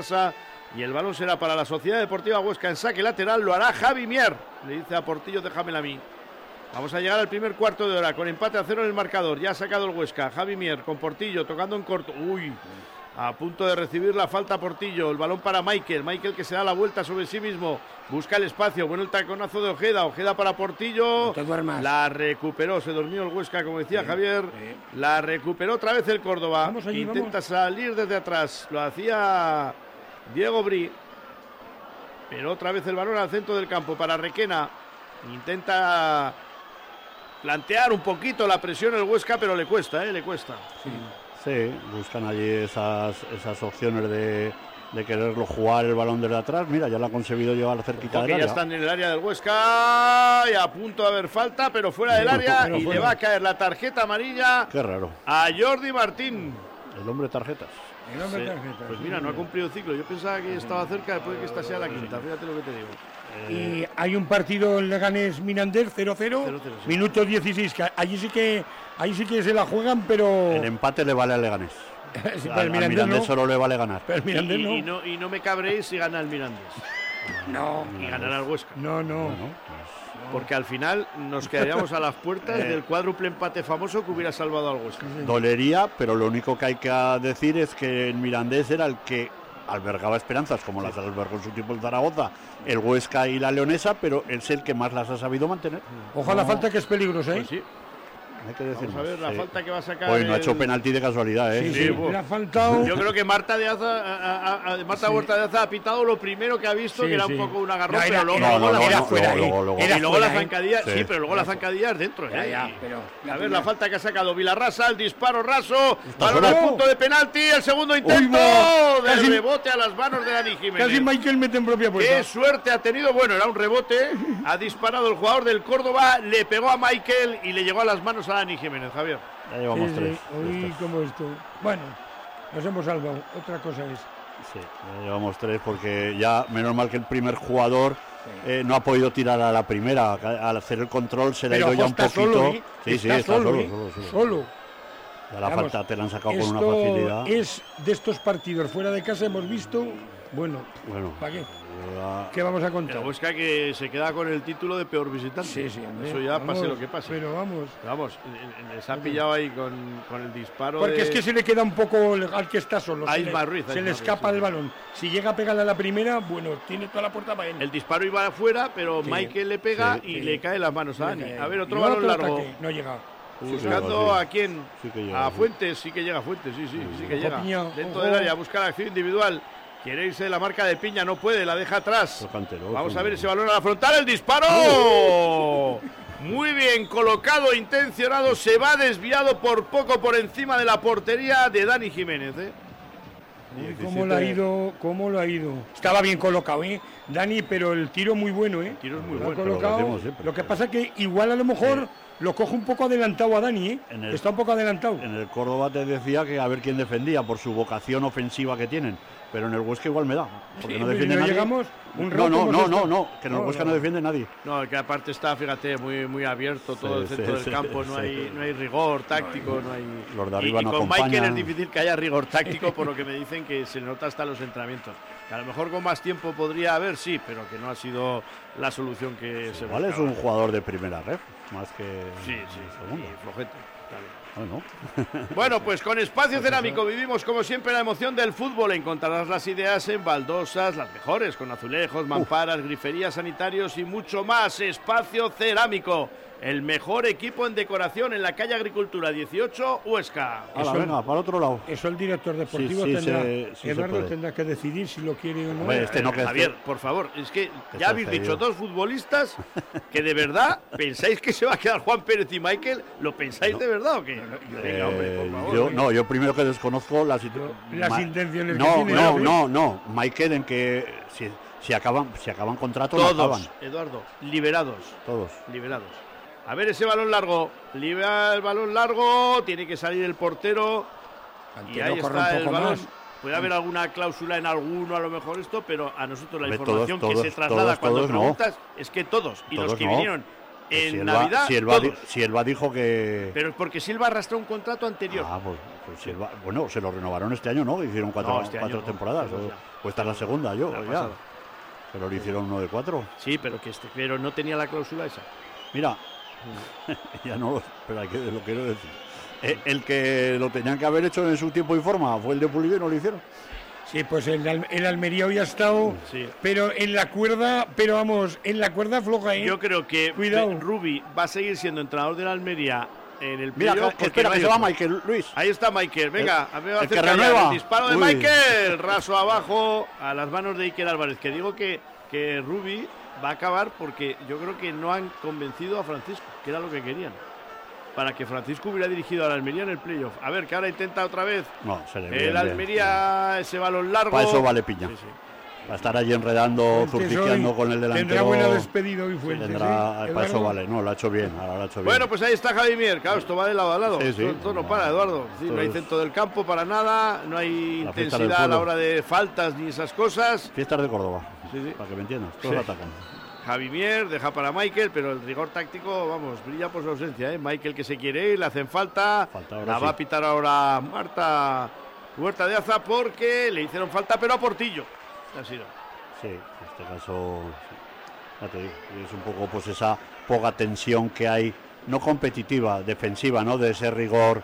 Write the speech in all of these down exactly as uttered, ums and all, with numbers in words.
y el balón será para la Sociedad Deportiva Huesca en saque lateral. Lo hará Javi Mier, le dice a Portillo, déjamela a mí. Vamos a llegar al primer cuarto de hora con empate a cero en el marcador. Ya ha sacado el Huesca, Javi Mier con Portillo tocando en corto. Uy, a punto de recibir la falta Portillo. El balón para Michael, Michael que se da la vuelta sobre sí mismo, busca el espacio, bueno el taconazo de Ojeda, Ojeda para Portillo, no la recuperó, se durmió el Huesca como decía sí, Javier, sí. La recuperó otra vez el Córdoba, allí, intenta vamos. salir desde atrás, lo hacía Diego Bri, pero otra vez el balón al centro del campo para Requena, intenta plantear un poquito la presión el Huesca, pero le cuesta, ¿eh? le cuesta. Sí. Sí, buscan allí esas, esas opciones de, de quererlo jugar el balón desde atrás. Mira, ya lo ha conseguido llevar cerquita del área. Ya están en el área del Huesca y a punto de haber falta, pero fuera del área pero y fuera. Le va a caer la tarjeta amarilla. Qué raro. A Jordi Martín. El hombre de tarjetas. El hombre de sí. tarjetas. Pues mira, no ha cumplido el ciclo. Yo pensaba que estaba cerca después de que esta sea la quinta. Fíjate lo que te digo. Y hay un partido en Leganés Mirandés cero cero, sí. Minuto dieciséis, que allí sí que allí sí que se la juegan, pero el empate le vale al Leganés. sí, al, al Mirandés, Mirandés no. solo le vale ganar. Pero el Mirandés y, no. Y, no, y no me cabréis si gana el Mirandés. No. Y ganará el Huesca. No, no. no, no pues... Porque al final nos quedaríamos a las puertas del cuádruple empate famoso que hubiera salvado al Huesca. Dolería, pero lo único que hay que decir es que el Mirandés era el que albergaba esperanzas, como las albergó en su tiempo el Zaragoza, el Huesca y la Leonesa, pero es el que más las ha sabido mantener. Ojalá no. falta que es peligrosa, ¿eh? Pues sí. Hay que decir Vamos a ver la sí. falta que va a sacar. Hoy no el... ha hecho penalti de casualidad, ¿eh? Sí, sí, sí. Le ha faltado. Yo creo que Marta de Aza, a, a, a, Marta sí. Huerta de Aza ha pitado lo primero que ha visto, sí, que era sí. un poco un agarrón, no, era, pero luego, era, luego no, la era no, fuera, luego, luego, luego, era y luego fuera, la zancadilla, sí. sí, pero luego la zancadilla es dentro, ya, ¿eh? ya, pero a ver la falta que ha sacado Vilarrasa, el disparo raso, balón al punto de penalti, el segundo intento Uy, del casi, rebote a las manos de Dani Jiménez. Casi Michael mete en propia puerta. Qué suerte ha tenido, bueno, era un rebote, ha disparado el jugador del Córdoba, le pegó a Michael y le llegó a las manos a Dani Jiménez, Javier. Ya llevamos sí, tres. Sí. Uy, cómo esto. Bueno, nos hemos salvado. Otra cosa es. Sí, ya llevamos tres porque ya, menos mal que el primer jugador sí. eh, no ha podido tirar a la primera. Al hacer el control se le ha ido ya un poquito. Solo, ¿eh? Sí, está sí, está solo. solo. ¿eh? solo, solo, solo. Ya la Vamos, falta te la han sacado con una facilidad. Es de estos partidos fuera de casa hemos visto. Bueno, bueno ¿para qué? Ya... ¿Qué vamos a contar? El Huesca que se queda con el título de peor visitante. Sí, sí, hombre, eso ya vamos, pase lo que pase. Pero vamos. Vamos, les ha pillado ahí con, con el disparo. Porque de... es que se le queda un poco al que está solo. A se Isma le, Ruiz. Se le escapa Ruiz, el balón. Si llega a pegarle a la primera, bueno, tiene toda la puerta para él. El disparo iba afuera, pero sí, Michael le pega sí, y sí. le cae las manos a Dani. A ver, otro balón otro largo. Ataque. No llega. Buscando sí, a quién. Sí que llega, a sí. Fuentes, sí que llega a Fuentes, sí, sí, sí, sí que llega. Piña, Dentro ojo. del área, busca la acción individual. Quiere irse de la marca de Piña, no puede, la deja atrás. Cantero, Vamos sí, a ver no. ese balón a la frontal, el disparo. ¡Oh! Muy bien colocado, intencionado, se va desviado por poco por encima de la portería de Dani Jiménez, ¿eh? Uy, ¿Cómo lo ha ido? ¿Cómo lo ha ido? Estaba bien colocado, ¿eh? Dani, pero el tiro muy bueno, ¿eh? El tiro es muy lo bueno. Ha colocado. Lo, hacemos, ¿eh? Lo que pasa es que igual a lo mejor sí. lo coge un poco adelantado a Dani, ¿eh? El, Está un poco adelantado. En el Córdoba te decía que a ver quién defendía por su vocación ofensiva que tienen. Pero en el Huesca igual me da, porque sí, no defiende no nadie. Llegamos un no, no, no, no, no, que en el no, Huesca no. no defiende nadie. No, que aparte está, fíjate, muy muy abierto todo sí, el centro sí, del sí, campo, no sí. hay no hay rigor táctico, no hay. Los de arriba y, y no con acompañan. Michael es difícil que haya rigor táctico, por lo que me dicen que se nota hasta los entrenamientos. Que a lo mejor con más tiempo podría haber, sí, pero que no ha sido la solución que sí, se igual es un jugador de primera red, más que sí, sí, segunda. Sí, flojete. Bueno. bueno, pues con Espacio Cerámico vivimos como siempre la emoción del fútbol. Encontrarás las ideas en baldosas, las mejores, con azulejos, mamparas, uh. griferías, sanitarios y mucho más. Espacio Cerámico, el mejor equipo en decoración en la calle Agricultura dieciocho, Huesca. Ala, venga, para otro lado. Eso el director deportivo sí, sí, tendrá, se, sí Eduardo tendrá que decidir si lo quiere o no. Hombre, este no que Javier, por favor, es que ya habéis dicho dos futbolistas que de verdad pensáis que se va a quedar Juan Pérez y Michael. ¿Lo pensáis no. de verdad o qué? No, eh, venga, hombre, por favor. Yo, no, yo primero que desconozco las, las Ma intenciones no, que tiene. No, no, no, Michael, en que si, si acaban si acaban contrato todos, no acaban. Eduardo, liberados. Todos. Liberados. A ver ese balón largo, libera el balón largo, tiene que salir el portero. Cantero, y ahí corre está un el poco balón. Más. Puede haber alguna cláusula en alguno, a lo mejor esto, pero a nosotros la Hombre, información todos, que todos, se traslada todos, cuando todos, preguntas no. es que todos, y todos los que no. vinieron en si Navidad, Silva, si Elba, todos. si Elba dijo que... Pero es porque Silva arrastró un contrato anterior. Ah, pues... Pues se va, bueno, se lo renovaron este año, ¿no? Hicieron cuatro, no, este cuatro año, temporadas. no, o, o esta es la segunda, yo, la ya. pasada. Pero le hicieron uno de cuatro. Sí, pero que este, pero no tenía la cláusula esa. Mira, ya no lo, pero hay que, lo quiero decir. El, el que lo tenían que haber hecho en su tiempo y forma fue el de Pulido y no lo hicieron. Sí, pues el, el Almería hoy ha estado, sí. pero en la cuerda, pero vamos, en la cuerda floja, ¿eh? Yo creo que Cuidado. Rubi va a seguir siendo entrenador del Almería en el Mira, playoff, que, espera, no que hay se va otro. Michael, Luis. Ahí está Michael, venga, el, a ver, va a el hacer que callar. renueva. El disparo de Uy. Michael, raso abajo, a las manos de Iker Álvarez, que digo que, que Rubi va a acabar porque yo creo que no han convencido a Francisco, que era lo que querían, para que Francisco hubiera dirigido al Almería en el playoff. A ver, que ahora intenta otra vez No, se le el bien, Almería, bien. ese balón largo. Para eso vale piña. Sí, sí. Para estar allí enredando, zurtiqueando con el delantero. Tendrá buena despedida hoy Fuentes. Tendrá, ¿eh, para eso Eduardo? vale, no, lo ha hecho bien, ahora lo ha hecho bien. Bueno, pues ahí está Javi Mier, claro, esto va de lado a lado. Sí, sí. Esto, esto no para, Eduardo. Sí, no hay es- centro del campo para nada, no hay La fiesta del intensidad a la pueblo. hora de faltas ni esas cosas. Fiestas de Córdoba, Sí, sí. para que me entiendas, todos Sí. atacan. Javi Mier deja para Michael, pero el rigor táctico, vamos, brilla por su ausencia. ¿eh? Michael que se quiere ir, le hacen falta. Falta ahora la sí. va a pitar ahora Marta Huerta de Aza porque le hicieron falta, pero a Portillo. Así no. Sí, en este caso, sí. Ya te digo, y es un poco pues esa poca tensión que hay, no competitiva, defensiva, ¿no? De ese rigor,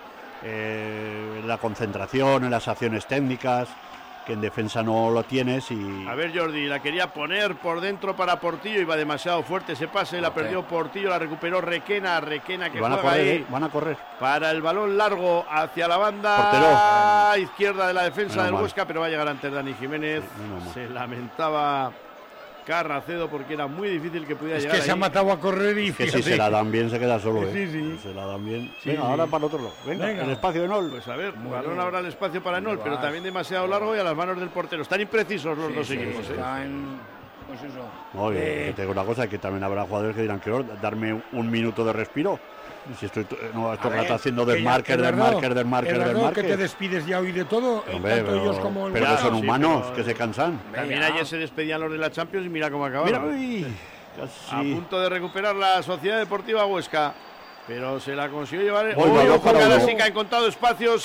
eh, en la concentración, en las acciones técnicas, que en defensa no lo tienes y... A ver, Jordi, la quería poner por dentro para Portillo, iba demasiado fuerte ese pase, la perdió Portillo, la recuperó Requena, Requena que van a juega correr, ahí ¿eh? Van a correr. para el balón largo hacia la banda Portero. izquierda de la defensa Menos del mal. Huesca, pero va a llegar antes Dani Jiménez. Sí, menos mal. Se lamentaba Carracedo porque era muy difícil que pudiera Es llegar que se ha ahí. matado a correr y Que si fíjate. se la dan bien se queda solo, ¿eh? Sí, sí. Se la dan bien. Sí, Venga, sí. ahora para el otro lado. Venga, Venga. el espacio de Nol. Pues a ver, Muy balón bien. habrá el espacio para Nol, ¿Dónde pero vas? también demasiado largo y a las manos del portero. Están imprecisos los Sí, dos sí, equipos. ¿eh? están, pues eso. Oye, Eh, que te digo una cosa, que también habrá jugadores que dirán que darme un minuto de respiro. Si estoy to- no, esto A ver, está haciendo que ya- desmarques, Eduardo, desmarques, desmarques, Eduardo, desmarques. que te despides ya hoy de todo, eh, Hombre, tanto pero, ellos como el pero que Huesca. son sí, humanos, pero- que se cansan. También Venga. ayer se despedían los de la Champions y mira cómo Mira, acabaron. uy, A casi. punto de recuperar la Sociedad Deportiva Huesca, pero se la consiguió llevar. Uy, Uy, balón ojo, para que ahora uno. sí que ha encontrado espacios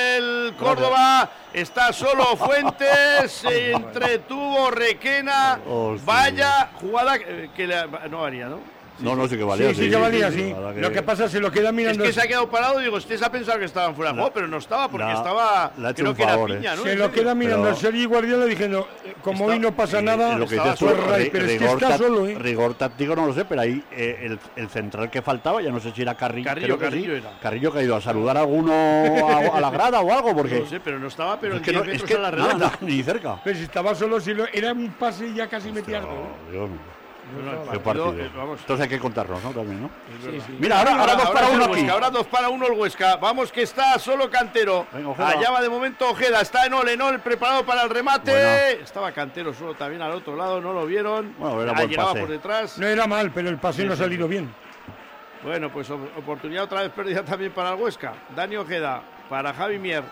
el Córdoba. Está solo Fuentes, se entretuvo Requena. Hostia. Vaya jugada que, que le- no haría, ¿no? No, no, sí que valía. Sí, sí, que valía, sí. la verdad que- Lo que pasa es que se lo queda Es mirando. que se ha quedado parado y digo, usted se ha pensado que estaban fuera de juego, La- pero no estaba, porque la- estaba, le ha hecho creo un que era favor, piña, ¿eh? ¿no? Se En lo serio. queda mirando Pero- el Sergi Guardiola diciendo, eh, como Está- hoy no pasa Eh, nada, lo que estaba dices tú, solo, Ray, ri- pero es que rigor está tac- solo, ¿eh? rigor táctico no lo sé, pero ahí eh, el, el central que faltaba, ya no sé si era Carrillo. Carrillo, creo que Carrillo sí. era. Carrillo que ha ido a saludar a alguno a, a la grada o algo, porque No sé, pero no estaba, pero es en que, diez no, es metros que a la nada, redonda. nada, ni cerca. pero si estaba solo, si lo, era un pase y ya casi metía algo. ¿eh? Oh, Dios mío, No, no, el qué partido, partido. eh, vamos, Entonces hay que contarlo, ¿no? También, ¿no? es verdad. Mira, ahora, ahora dos para es el uno aquí. Huesca, ahora dos para uno el Huesca. Vamos que está solo Cantero. Venga, Ojeda. Allá va de momento Ojeda. Está en Enol preparado para el remate. Bueno. Estaba Cantero solo también al otro lado, no lo vieron. Bueno, era Ah, buen llegaba pase. por detrás. No era mal, pero el pase Sí, no ha sí, salido sí. bien. Bueno, pues op- oportunidad otra vez perdida también para el Huesca. Dani Ojeda para Javi Mier.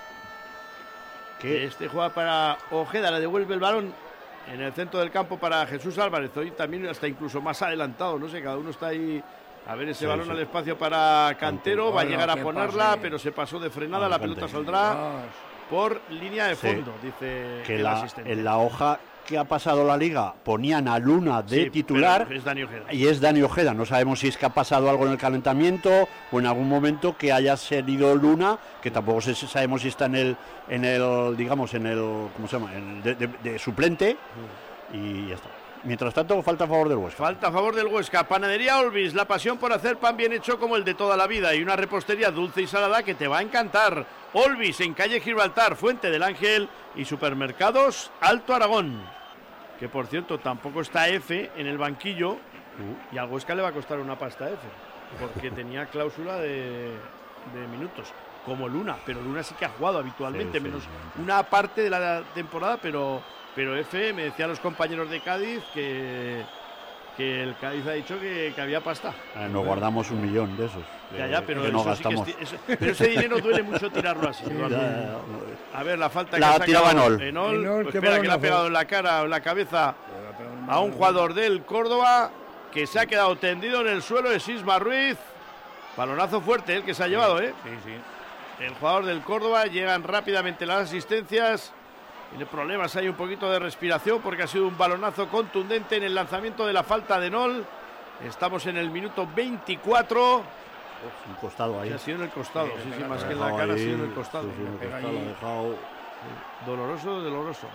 ¿Qué? Este juega para Ojeda, le devuelve el balón en el centro del campo para Jesús Álvarez. Hoy también hasta incluso más adelantado, no sé, cada uno está ahí a ver ese Sí, balón sí. al espacio para Cantero. Va a Hola, llegar a qué ponerla, pase. pero se pasó de frenada. Ah, La Cante. pelota saldrá Dios. por línea de Sí. fondo, dice Que el la, asistente. en la hoja que ha pasado la liga ponían a Luna de Sí, titular. pero es Dani Ojeda. Y es Dani Ojeda, no sabemos si es que ha pasado algo en el calentamiento o en algún momento que haya salido Luna, que tampoco sé si sabemos si está en el, en el digamos, en el, ¿cómo se llama? En el de, de- de suplente, y ya está. Mientras tanto, falta a favor del Huesca. Falta a favor del Huesca. Panadería Olvis, la pasión por hacer pan bien hecho como el de toda la vida y una repostería dulce y salada que te va a encantar. Olvis en calle Gibraltar, Fuente del Ángel y supermercados Alto Aragón. Que por cierto, tampoco está F en el banquillo y al Huesca le va a costar una pasta F, porque tenía cláusula de, de minutos, como Luna, pero Luna sí que ha jugado habitualmente, Sí, sí, menos sí, sí. una parte de la temporada, pero, pero F, me decían los compañeros de Cádiz que, que el Cádiz ha dicho que, que había pasta. Eh, nos guardamos un millón de esos. Ya, que- ya, pero, que no eso sí que gastamos. es- eso- pero ese dinero duele mucho tirarlo así. ¿no? Ya, ya, ya. A ver, la falta La que ha tiraba sacado Enol. Enol, Enol, pues qué espera, que le ha balonazo. pegado en la cara o en la cabeza a un jugador del Córdoba que se ha quedado tendido en el suelo de Sisma Ruiz. Balonazo fuerte el que se ha llevado, ¿eh? Sí, sí. el jugador del Córdoba. Llegan rápidamente las asistencias. Tiene problemas, hay un poquito de respiración porque ha sido un balonazo contundente en el lanzamiento de la falta de Nol. Estamos en el minuto veinticuatro. Oh, un costado ahí. Sí, ha sido en el costado, sí, sí, sí, más que en la cara, ha sido en el costado. Sí, sí, en el costado, ha dejado... Sí. Doloroso, doloroso.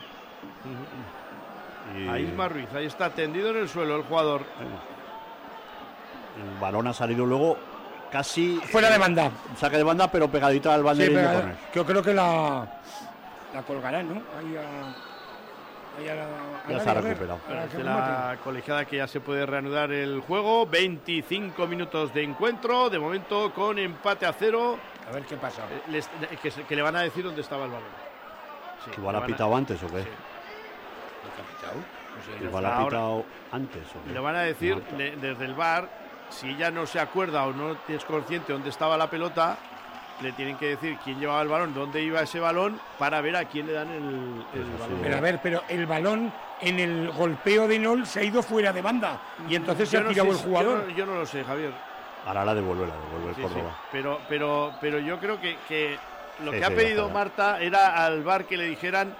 Y... Ahí Isma Ruiz, ahí está tendido en el suelo el jugador. El balón ha salido luego casi... Fuera de banda. Saque de banda, pero pegadita al banderín. Sí, pegada, yo creo que la, la colgarán, ¿no? Ahí a, ahí a la, a ya se ha recuperado. Parece la colegiada que ya se puede reanudar el juego. veinticinco minutos de encuentro, de momento con empate a cero. A ver qué pasa. Eh, les, que, que le van a decir dónde estaba el balón. Sí, ¿Igual ha pitado a... antes o qué? Sí. ¿Lo ha pitado? No sé, ¿Igual ha pitado antes o qué? Le van a decir no, le, desde el V A R, si ella no se acuerda o no es consciente dónde estaba la pelota, le tienen que decir quién llevaba el balón, dónde iba ese balón, para ver a quién le dan el, el Eso balón. sí. Pero a ver, pero el balón en el golpeo de Nol se ha ido fuera de banda y entonces yo se ha no tirado sé, el jugador. Yo no, yo no lo sé, Javier. Ahora la devuelve, la devuelve el Sí, Córdoba. sí. Pero, pero, pero yo creo que, que lo Sí, que sí, ha pedido ya Marta era al V A R que le dijeran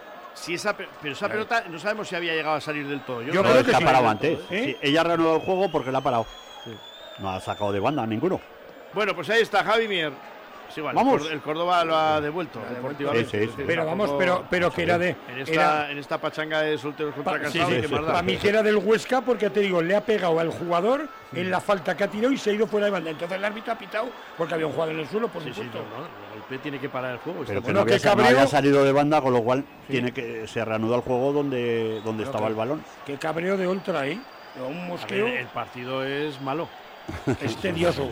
si esa, pero esa Claro. pelota no sabemos si había llegado a salir del todo. Yo no creo sé que si ha sí. parado del antes. todo, ¿eh? ¿Eh? Sí, ella ha reanudado el juego porque la ha parado. Sí. No ha sacado de banda ninguno. Bueno, pues ahí está Javi Mier. Es igual, Vamos. El Córdoba- el Córdoba lo ha devuelto Lo ha devuelto. deportivamente. Sí, sí, Es sí. decir, Pero vamos, tampoco- pero, pero que era de. En esta, Era, en esta pachanga de solteros contra Pa- sí, casados, sí, ¿qué sí. más da? para mí que era del Huesca, porque te digo, le ha pegado al jugador en la falta que ha tirado y se ha ido fuera de banda. Entonces el árbitro ha pitado porque había un jugador en el suelo, por Sí, sí, supuesto. no, no, el golpe tiene que parar el juego. Pero está que bueno, no había, que sa- no cabreo- había salido de banda, con lo cual tiene que se reanuda el juego donde, donde Creo estaba que- el balón. Qué cabreo de Oltra, ¿eh? O un A mosqueo ver, el partido es malo. es tedioso.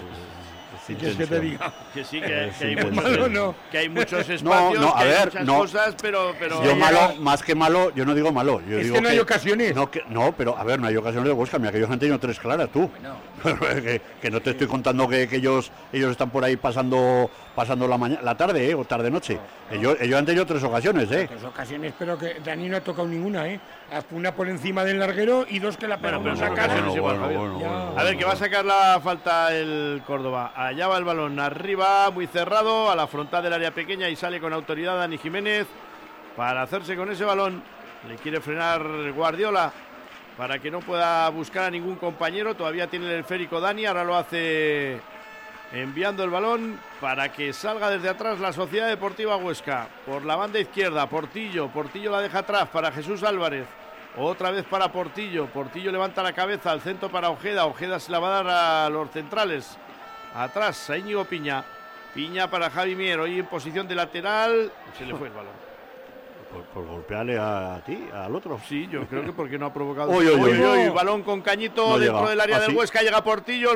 Si quieres que te diga. Que sí, que, Es que hay, intenso. muchos, Malo no. que hay muchos espacios, No, no, a que hay ver, muchas no. cosas, pero... pero Yo Sí, malo, ya- más que malo, yo no digo malo. Yo Es digo que no hay ocasiones. No, que, no, pero a ver, no hay ocasiones de Huesca. Mira que ellos han tenido tres claras, tú. Bueno. que, que no te estoy contando que, que ellos ellos están por ahí pasando pasando la mañana, la tarde, ¿eh? O tarde-noche. Ellos, ellos han tenido tres ocasiones, ¿eh? Tres ocasiones, pero que Dani no ha tocado ninguna, ¿eh? Una por encima del larguero y dos que la Bueno, pegamos pero a son cara. ocasiones igual, Javier. Ya. A ver, que va a sacar la falta el Córdoba. Allá va el balón arriba, muy cerrado, a la frontal del área pequeña y sale con autoridad Dani Jiménez para hacerse con ese balón. Le quiere frenar Guardiola para que no pueda buscar a ningún compañero. Todavía tiene el esférico Dani, ahora lo hace enviando el balón para que salga desde atrás la Sociedad Deportiva Huesca. Por la banda izquierda, Portillo. Portillo la deja atrás para Jesús Álvarez. Otra vez para Portillo. Portillo levanta la cabeza al centro para Ojeda. Ojeda se la va a dar a los centrales. Atrás a Íñigo Piña. Piña para Javi Mier. Hoy en posición de lateral. Se le fue el balón. Por, por golpearle a, a ti, al otro. Sí, yo creo que porque no ha provocado. Uy, uy, uy. uy, balón con Cañito No dentro llega. del área ¿Ah, del sí? Huesca. Llega Portillo, el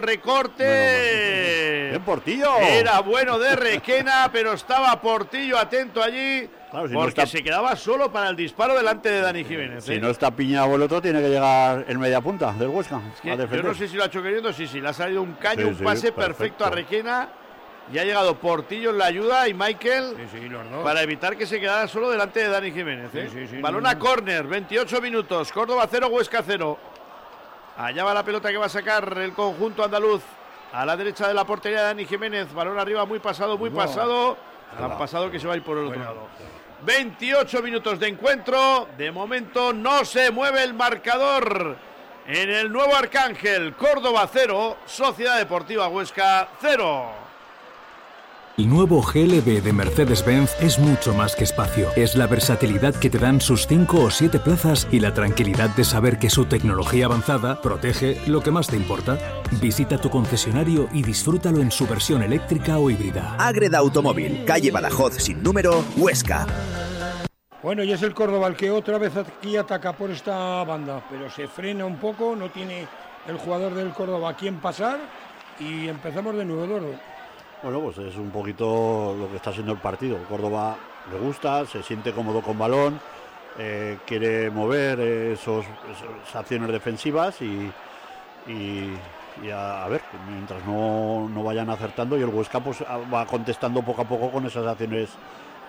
recorte. ¡Bien, Portillo! Era bueno de Requena, pero estaba Portillo atento allí. Claro, si no porque está- se quedaba solo para el disparo delante de Dani Jiménez. Si ¿eh? no está Piña o el otro, tiene que llegar el media punta del Huesca Que a yo defender. no sé si lo ha hecho queriendo, sí, sí, le ha salido un caño, Sí, un sí, pase perfecto. perfecto. a Requena. Y ha llegado Portillo en la ayuda y Michael Sí, sí, los dos. para evitar que se quedara solo delante de Dani Jiménez. ¿eh? Sí, sí, sí, Balón no, a no. córner, veintiocho minutos, Córdoba cero, Huesca cero. Allá va la pelota que va a sacar el conjunto andaluz. A la derecha de la portería de Dani Jiménez, balón arriba, muy pasado, muy No. pasado. Tan Nada. pasado que se va a ir por el otro Bueno. lado. veintiocho minutos de encuentro. De momento no se mueve el marcador en el nuevo Arcángel. Córdoba cero, Sociedad Deportiva Huesca cero. El nuevo G L B de Mercedes-Benz es mucho más que espacio. Es la versatilidad que te dan sus cinco o siete plazas y la tranquilidad de saber que su tecnología avanzada protege lo que más te importa. Visita tu concesionario y disfrútalo en su versión eléctrica o híbrida. Ágreda Automóvil, calle Badajoz sin número, Huesca. Bueno, y es el Córdoba el que otra vez aquí ataca por esta banda, pero se frena un poco, no tiene el jugador del Córdoba a quién pasar y empezamos de nuevo, Eduardo. Bueno, pues es un poquito lo que está siendo el partido. Córdoba le gusta, se siente cómodo con balón, eh, quiere mover esos, esas acciones defensivas y, y, y a, a ver, mientras no, no vayan acertando y el Huesca pues va contestando poco a poco con esas acciones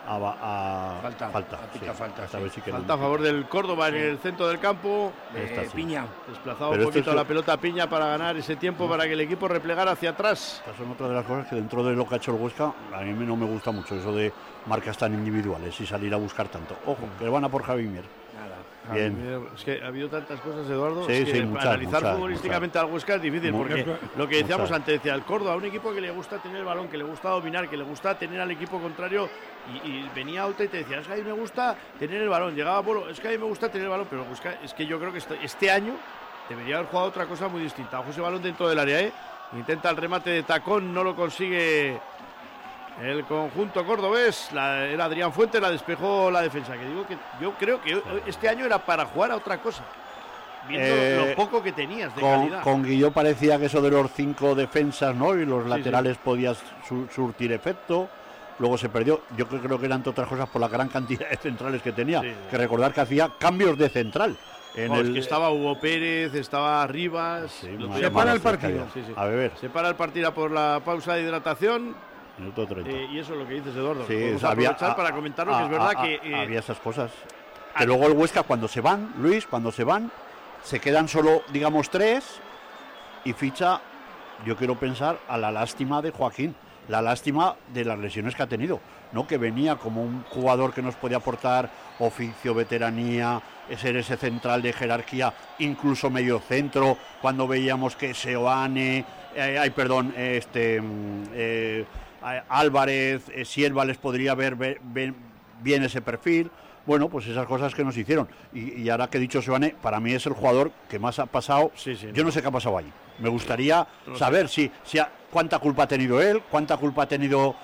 A, a, falta, falta, a sí. falta, Esta sí. vez sí que Falta a no. favor del Córdoba sí. en el centro del campo. Eh, sí. Piña. Desplazado Pero un poquito es... la pelota Piña para ganar ese tiempo no. para que el equipo replegara hacia atrás. Estas son otras de las cosas que dentro de lo que ha hecho el Huesca a mí no me gusta mucho, eso de marcas tan individuales y salir a buscar tanto. Ojo, que van a por Javi Mier. Bien. Javier, es que ha habido tantas cosas, Eduardo. Sí, es que sí, muchas, analizar muchas, futbolísticamente muchas. al Huesca es difícil, Muchas, porque lo que decíamos muchas. antes, decía el Córdoba, un equipo que le gusta tener el balón, que le gusta dominar, que le gusta tener al equipo contrario, y, y venía a otra y te decía, es que a mí me gusta tener el balón. Llegaba Polo, es que a mí me gusta tener el balón, pero Huesca, es que yo creo que este, este año debería haber jugado otra cosa muy distinta. Ojo ese balón dentro del área, ¿eh? Intenta el remate de tacón, no lo consigue el conjunto cordobés. La, era Adrián Fuentes, la despejó la defensa. Que digo que yo creo que este año era para jugar a otra cosa, viendo eh, lo poco que tenías de con, calidad. Con Guilló parecía que eso de los cinco defensas, ¿no? Y los sí, laterales sí. podías sur, surtir efecto. Luego se perdió. Yo creo que eran entre otras cosas por la gran cantidad de centrales que tenía. Sí, sí. Que recordar que hacía cambios de central. En no, el... es que estaba Hugo Pérez, estaba Rivas. Sí, se para el partido. Sí, sí. A ver. Se para el partido por la pausa de hidratación. Minuto treinta. Eh, y eso es lo que dices, Eduardo. Sí, Vamos a había, aprovechar a, para comentarlo, a, que es verdad a, que... Eh, había esas cosas. Que a, luego el Huesca, cuando se van, Luis, cuando se van, se quedan solo, digamos, tres y ficha, yo quiero pensar, a la lástima de Joaquín. La lástima de las lesiones que ha tenido, ¿no? Que venía como un jugador que nos podía aportar oficio, veteranía, ser ese central de jerarquía, incluso medio centro, cuando veíamos que Seoane, eh, ay, perdón, este eh, Álvarez, eh, Sierva les podría ver, ver, ver bien ese perfil. Bueno, pues esas cosas que nos hicieron. Y, y ahora que he dicho Seoane, para mí es el jugador que más ha pasado. Sí, sí, yo no sé qué ha pasado allí. Me gustaría no saber si, si ha, cuánta culpa ha tenido él, cuánta culpa ha tenido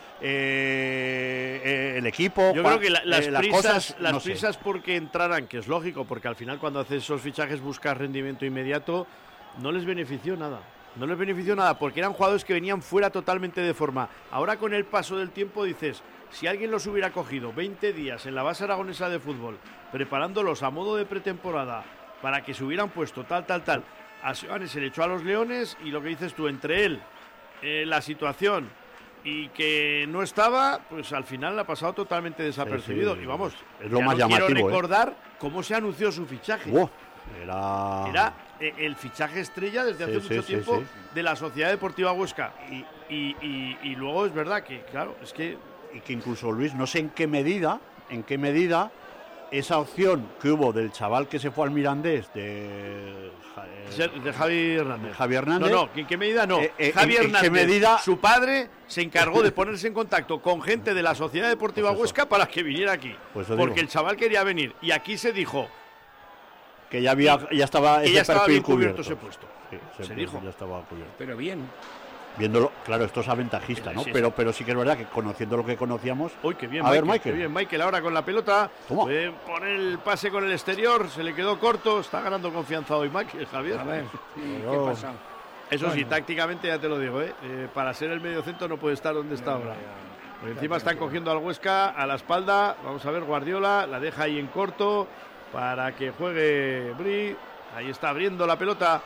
eh, eh, el equipo. Yo creo que la, las, eh, prisas, las cosas, las no prisas sé. porque entraran, que es lógico, porque al final cuando haces esos fichajes buscas rendimiento inmediato, no les benefició nada. No les benefició nada, porque eran jugadores que venían fuera totalmente de forma. Ahora con el paso del tiempo dices, si alguien los hubiera cogido veinte días en la base aragonesa de fútbol, preparándolos a modo de pretemporada, para que se hubieran puesto tal, tal, tal, a Seoane se le echó a los Leones, y lo que dices tú, entre él, eh, la situación y que no estaba, pues al final ha pasado totalmente desapercibido. Sí, sí, y vamos, es lo más no llamativo. Quiero recordar ¿eh? cómo se anunció su fichaje. Wow, era... era eh, el fichaje estrella desde hace sí, mucho sí, tiempo sí, sí. de la Sociedad Deportiva Huesca. Y, y, y, y luego es verdad que, claro, es que... Y que incluso, Luis, no sé en qué medida, en qué medida esa opción que hubo del chaval que se fue al Mirandés de, eh, de Javi Hernández. De Javi Hernández. No, no, ¿en qué medida no? Eh, eh, Javi en, Hernández, ¿en qué medida? Su padre se encargó de ponerse en contacto con gente de la Sociedad Deportiva pues Huesca para que viniera aquí. Pues porque digo. el chaval quería venir. Y aquí se dijo que ya había, ya estaba que ese ya estaba perfil bien cubierto, cubierto ese puesto. Sí, se, se dijo. dijo. Ya estaba cubierto. Pero bien. Viéndolo, claro, esto es aventajista, ¿no? Sí, pero, sí. pero sí que es verdad que conociendo lo que conocíamos. Uy, qué bien, a Michael, ver, Michael. Qué bien, Michael, ahora con la pelota. ¿Cómo? Puede poner el pase con el exterior, se le quedó corto, está ganando confianza hoy Michael, Javier. A ver, sí, ¿qué Yo... pasa? Eso bueno. sí, tácticamente ya te lo digo, ¿eh? Eh, para ser el mediocentro no puede estar donde está ya, ahora. ya. Por encima están cogiendo al Huesca a la espalda. Vamos a ver, Guardiola la deja ahí en corto para que juegue Bri. Ahí está abriendo la pelota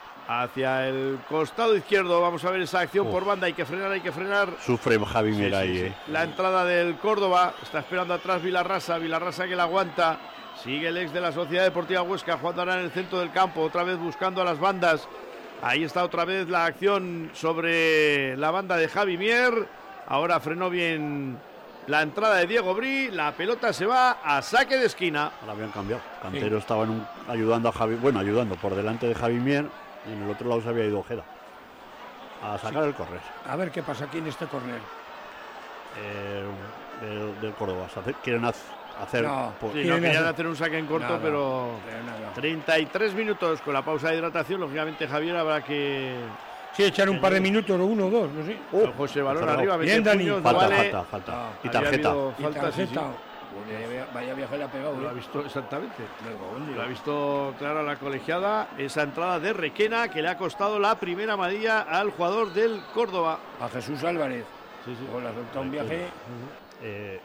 hacia el costado izquierdo. Vamos a ver esa acción. Uf. Por banda. Hay que frenar, hay que frenar. Sufre Javi Mier sí, ahí, sí, sí. eh. La entrada del Córdoba. Está esperando atrás Vilarrasa. Vilarrasa que la aguanta. Sigue el ex de la Sociedad Deportiva Huesca jugando ahora en el centro del campo. Otra vez buscando a las bandas. Ahí está otra vez la acción sobre la banda de Javi Mier. Ahora frenó bien la entrada de Diego Bri. La pelota se va a saque de esquina. Ahora habían cambiado. Cantero sí. estaba en un, ayudando a Javi. Bueno, ayudando por delante de Javi Mier. Y en el otro lado se había ido Ojeda a sacar sí. el córner. A ver qué pasa aquí en este córner. Eh, del, del Córdoba. Quieren hacer. No, pues, sí, no querían hacer? hacer un saque en corto, nada, pero. pero treinta y tres minutos con la pausa de hidratación. Lógicamente, Javier, habrá que. Sí, echar un par de minutos, o uno o dos, no sé. Uh, José Balón arriba, bien, Dani. Falta, vale. falta, falta. Ah, y tarjeta. Y falta, tarjeta. Sí, sí. Vaya, vaya viaje le ha pegado. Lo ha visto exactamente. Luego, lo ha visto clara la colegiada. Esa entrada de Requena que le ha costado la primera amarilla al jugador del Córdoba. A Jesús Álvarez. Sí, sí. Con la soltado un viaje. Uh-huh. eh,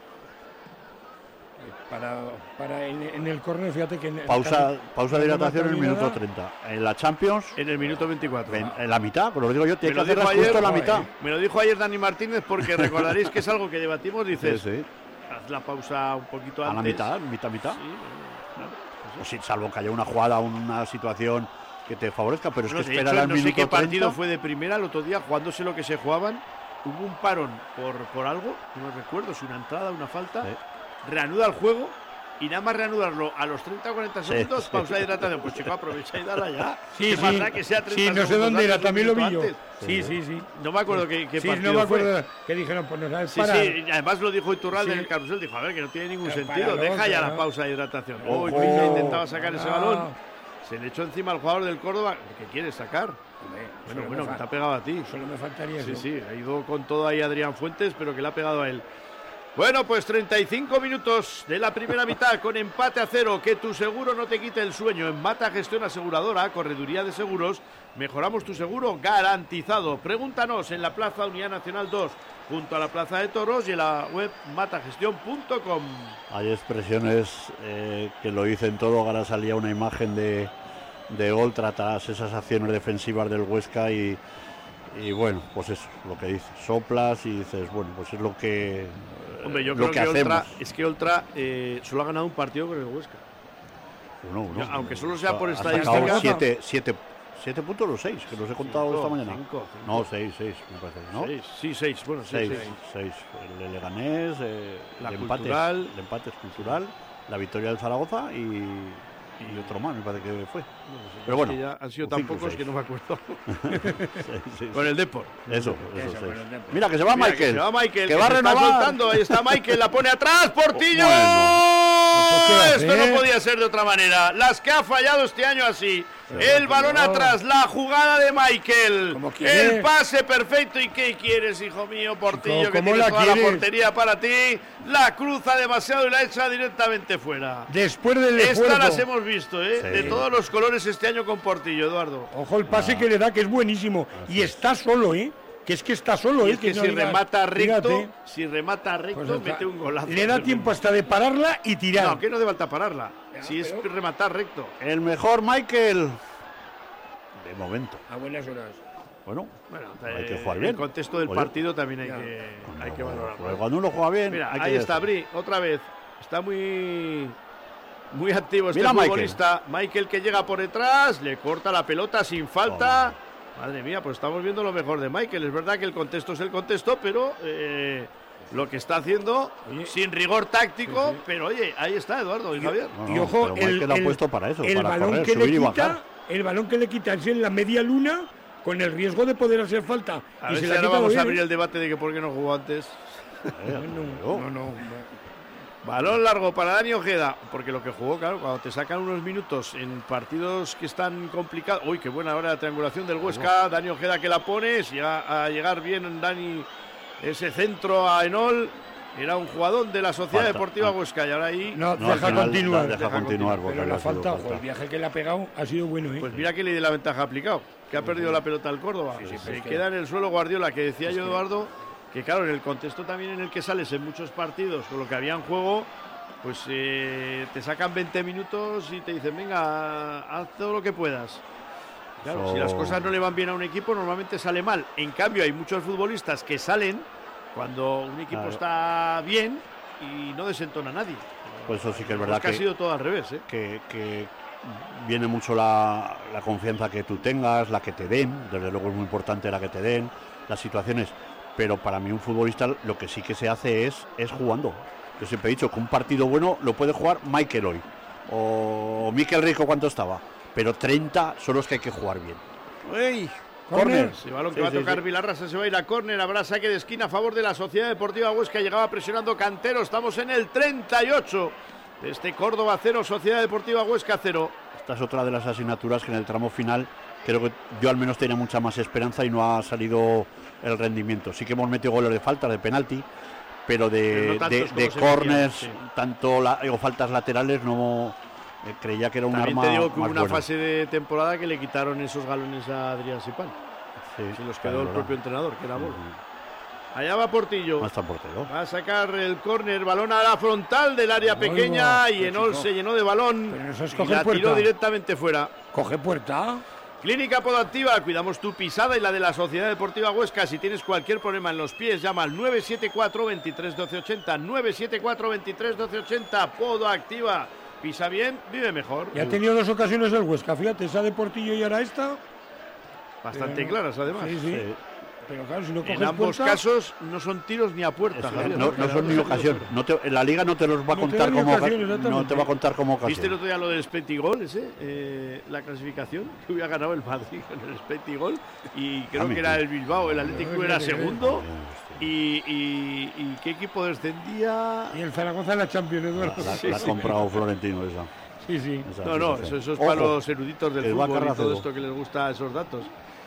para para en, en el córner, fíjate que. En pausa, el, pausa de hidratación en el minuto treinta. En la Champions. En el minuto veinticuatro. En, en la mitad, pues lo digo yo, tiene que hacer justo en la mitad. Me lo dijo ayer Dani Martínez porque recordaréis que es algo que debatimos. Dices. Sí, sí. la pausa un poquito antes. A la mitad, mitad, mitad. Sí, claro. Pues sí, salvo que haya una jugada, una situación que te favorezca, pero es Bueno, que de esperar hecho, al no minuto sé qué partido treinta. fue de primera el otro día, jugándose lo que se jugaban. Hubo un parón por, por algo, no recuerdo, si una entrada, una falta. Sí. Reanuda el juego y nada más reanudarlo a los treinta o cuarenta Sí, segundos, sí. pausa de hidratación. Pues chico, aprovecha y dala ya. Sí, ¿Qué sí. pasa? Que sea treinta Sí, no sé segundos dónde era, antes, un también lo vi minuto yo. antes. Sí, sí, sí. No me acuerdo qué, qué Sí, partido no me acuerdo fue. que dijeron, pues nos sabes Sí, parar. sí, y además lo dijo Iturralde Sí. en el carrusel, dijo, a ver, que no tiene ningún Pero sentido, páralo, deja ya claro. la pausa de hidratación. Ojo. Oh, Peña intentaba sacar ese Ah. balón, se le echó encima al jugador del Córdoba, que quiere sacar. Hombre, Bueno, solo bueno, me que fa- te ha pegado a ti. Solo me faltaría Sí, eso. sí, ha ido con todo ahí Adrián Fuentes, pero que le ha pegado a él. Bueno, pues treinta y cinco minutos de la primera mitad con empate a cero. Que tu seguro no te quite el sueño. En Mata Gestión Aseguradora, Correduría de Seguros, mejoramos tu seguro garantizado. Pregúntanos en la Plaza Unidad Nacional dos, junto a la Plaza de Toros, y en la web matagestión punto com. Hay expresiones eh, que lo dicen todo. Ahora salía una imagen de, de gol tras esas acciones defensivas del Huesca y, y bueno, pues eso, lo que dices, soplas y dices, bueno, pues es lo que, eh, Hombre, yo lo creo que, que, Oltra, hacemos. es que Oltra eh, solo ha ganado un partido con el Huesca. Uno, uno. Ya, aunque solo sea por Ha estadística. sacado siete, siete, siete puntos o seis, que los he contado Cinco, esta mañana. cinco, cinco. No, seis, seis, me parece, ¿no? Seis, sí, seis, bueno, sí, Seis, seis. seis. El de Leganés, eh, La el, empate, Cultural. el empate es cultural, la victoria del Zaragoza y, y otro más, me parece que fue. Pero bueno, Es que ya han sido un tan cinco, pocos seis. que no me acuerdo. Sí, sí, Con el Depor. Eso, eso, Eso, sí. con el Depor. Mira que se va Mira, que Michael. se va Michael, que va a se está renovar. soltando. Ahí está Michael, la pone atrás. ¡Portillo! Pues, ¿qué hace, Esto no eh? podía ser de otra manera. Las que ha fallado este año así. El balón no. atrás, la jugada de Michael. ¿Cómo quiere? El pase perfecto. ¿Y qué quieres, hijo mío, Portillo? Chico, Que ¿cómo tienes la toda la quieres? portería para ti. La cruza demasiado y la echa directamente fuera. Después del Estas esfuerzo. las hemos visto, ¿eh? Sí. De todos los colores este año con Portillo, Eduardo. Ojo el pase que le da, que es buenísimo. Y está solo, ¿eh? Que es que está solo, Y ¿eh? es que no si digas, remata recto, fíjate, si remata pues recto, está- mete un golazo. le da tiempo hasta de pararla y tirar. No, que no de falta pararla. Ya, Si es pero- rematar recto. El mejor Michael. De momento. A buenas horas. Bueno, Bueno, hay eh, que jugar bien. el contexto del Oye, partido también hay Ya. que, hay que valorarlo. pues cuando uno juega bien. Mira, hay ahí que está decir. Bri, otra vez. Está muy muy activo este Mira, Michael. futbolista. Michael. que llega por detrás, le corta la pelota sin falta. Madre mía, pues estamos viendo lo mejor de Michael. Es verdad que el contexto es el contexto, pero eh, lo que está haciendo, Oye. sin rigor táctico, Sí, sí. pero oye, ahí está Eduardo y Javier. No, Y no, ojo, pero el, Michael ha el- puesto para eso, el para balón correr, que le subir y quita, bajar. el balón que le quita es en la media luna, con el riesgo de poder hacer falta. A y ver se si la ha ahora quitado vamos a bien, abrir ¿eh? el debate de que por qué no jugó antes. Eh, No, no, no, no. Balón largo para Dani Ojeda, porque lo que jugó, claro, cuando te sacan unos minutos en partidos que están complicados. Uy, qué buena hora la triangulación del Huesca. Dani Ojeda que la pone, si llega a llegar bien Dani ese centro a Enol. Era un jugador de la Sociedad Falta. Deportiva Ah. Huesca y ahora ahí. No, No, al deja final continuar. Deja, Deja continuar. porque Pero la ha sido falta, ojo, el viaje que le ha pegado ha sido bueno, ¿eh? Pues mira que le de la ventaja aplicado, que ha perdido la pelota al Córdoba. Sí, sí, Se pero es que- queda en el suelo Guardiola, que decía Es yo, que- Eduardo, que claro, en el contexto también en el que sales en muchos partidos, con lo que había en juego, pues eh, te sacan veinte minutos y te dicen, venga, haz todo lo que puedas. Claro, Eso- si las cosas no le van bien a un equipo, normalmente sale mal. En cambio, hay muchos futbolistas que salen cuando un equipo Claro. está bien y no desentona a nadie. Pues eso sí que es Pues verdad que ha que, sido todo al revés, ¿eh? que, que viene mucho la, la confianza que tú tengas, la que te den, desde luego es muy importante la que te den, las situaciones, pero para mí un futbolista lo que sí que se hace es, es jugando. Yo siempre he dicho que un partido bueno lo puede jugar Michael hoy, o Mikel Rico cuánto estaba, pero treinta son los que hay que jugar bien. ¡Uy! Córner. Ese balón que Sí, va a sí, tocar sí. Vilarrasa se va a ir a córner, habrá saque de esquina a favor de la Sociedad Deportiva Huesca. Llegaba presionando Cantero, estamos en el treinta y ocho de este Córdoba cero, Sociedad Deportiva Huesca cero. Esta es otra de las asignaturas que en el tramo final creo que yo al menos tenía mucha más esperanza y no ha salido el rendimiento. Sí que hemos metido goles de falta, de penalti, pero Pero de, no tantos de, como de se corners, metían, sí. tanto la- o faltas laterales, no eh, creía que era un También arma te digo que hubo más una buena. fase de temporada que le quitaron esos galones a Adrián Sipán. Sí, Se los claro, quedó el verdad. propio entrenador, que era Bol. Ujú. Allá va Portillo. No está portero. Va a sacar el córner, balón a la frontal del área Ahí pequeña va, y qué Enol chico. se llenó de balón Pero no sabes y coger la tiró puerta. directamente fuera. Coge puerta. Clínica Podactiva, cuidamos tu pisada y la de la Sociedad Deportiva Huesca. Si tienes cualquier problema en los pies, llama al nueve siete cuatro, veintitrés, doce ochenta, nueve siete cuatro, veintitrés, doce ochenta. Podactiva, pisa bien, vive mejor. Ya ha tenido dos ocasiones el Huesca, fíjate, esa de Portillo y ahora esta. Bastante no, claras, además. Sí, sí. Sí. Pero claro, si no coges en ambos puerta, casos no son tiros ni a puerta, Javier. No, no son ni ocasión. No te, en la liga no te los va a no contar como ocasión, no te va a contar como ocasión. ¿Viste el otro día lo del expected goal ese? Eh, la clasificación que hubiera ganado el Madrid con el expected goal y creo que era el Bilbao, el Atlético era segundo. Y, y, y qué equipo descendía. Y el Zaragoza en la Champions, Eduardo. La, la, sí, la ha sí. comprado Florentino esa. Sí, sí. Esa No, no, eso, eso es para los eruditos del fútbol y todo esto que les gusta esos datos.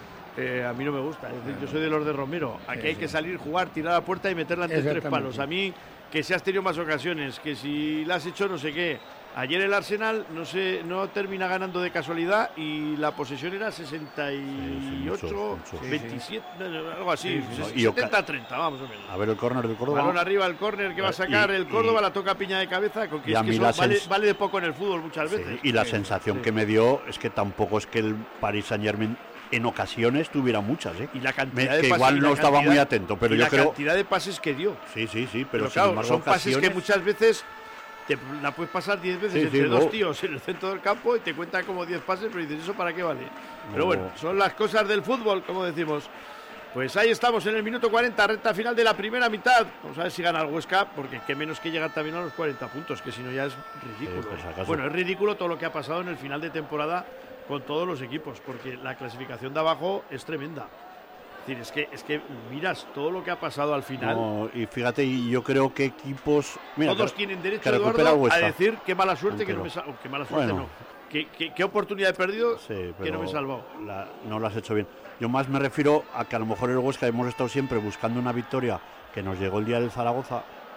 Eh, a mí no me gusta, es decir, yo soy de los de Romero. Aquí sí, hay sí. que salir, jugar, tirar a la puerta y meterla entre tres palos. A mí, que si has tenido más ocasiones, que si la has hecho no sé qué. Ayer el Arsenal no sé, no termina ganando de casualidad y la posesión era sesenta y ocho, sí, mucho, mucho. veintisiete, sí, sí. algo así, sí, sí. setenta a treinta, vamos o menos. A ver el córner del Córdoba. Balón arriba, el córner que va a sacar y, el Córdoba, y, la toca Piña de cabeza, con que, es que eso vale, vale de poco en el fútbol muchas veces. Sí, y la sí, sensación sí. que me dio es que tampoco es que el Paris Saint-Germain en ocasiones tuviera muchas, ¿eh? Y la cantidad me, de que pases, igual no estaba muy atento, pero y yo la creo. La cantidad de pases que dio. Sí, sí, sí, pero, pero claro, embargo, son ocasiones... pases que muchas veces te la puedes pasar diez veces sí, entre sí, dos no. tíos en el centro del campo y te cuentan como diez pases, pero dices, ¿eso para qué vale? Pero no. bueno, son las cosas del fútbol, como decimos. Pues ahí estamos en el minuto cuarenta, recta final de la primera mitad. Vamos a ver si gana el Huesca, porque qué menos que llegar también a los cuarenta puntos, que si no ya es ridículo. Sí, pues bueno, es ridículo todo lo que ha pasado en el final de temporada con todos los equipos, porque la clasificación de abajo es tremenda. Es decir, es que, es que miras todo lo que ha pasado al final. No, y fíjate, yo creo que equipos... Mira, todos que, tienen derecho, que Eduardo, a decir qué mala suerte Aunque que no me salvo. Qué mala suerte bueno. no. ¿Qué, qué, qué oportunidad he perdido sí, que no me he salvado? La, no lo has hecho bien. Yo más me refiero a que a lo mejor el Huesca hemos estado siempre buscando una victoria que nos llegó el día del Zaragoza.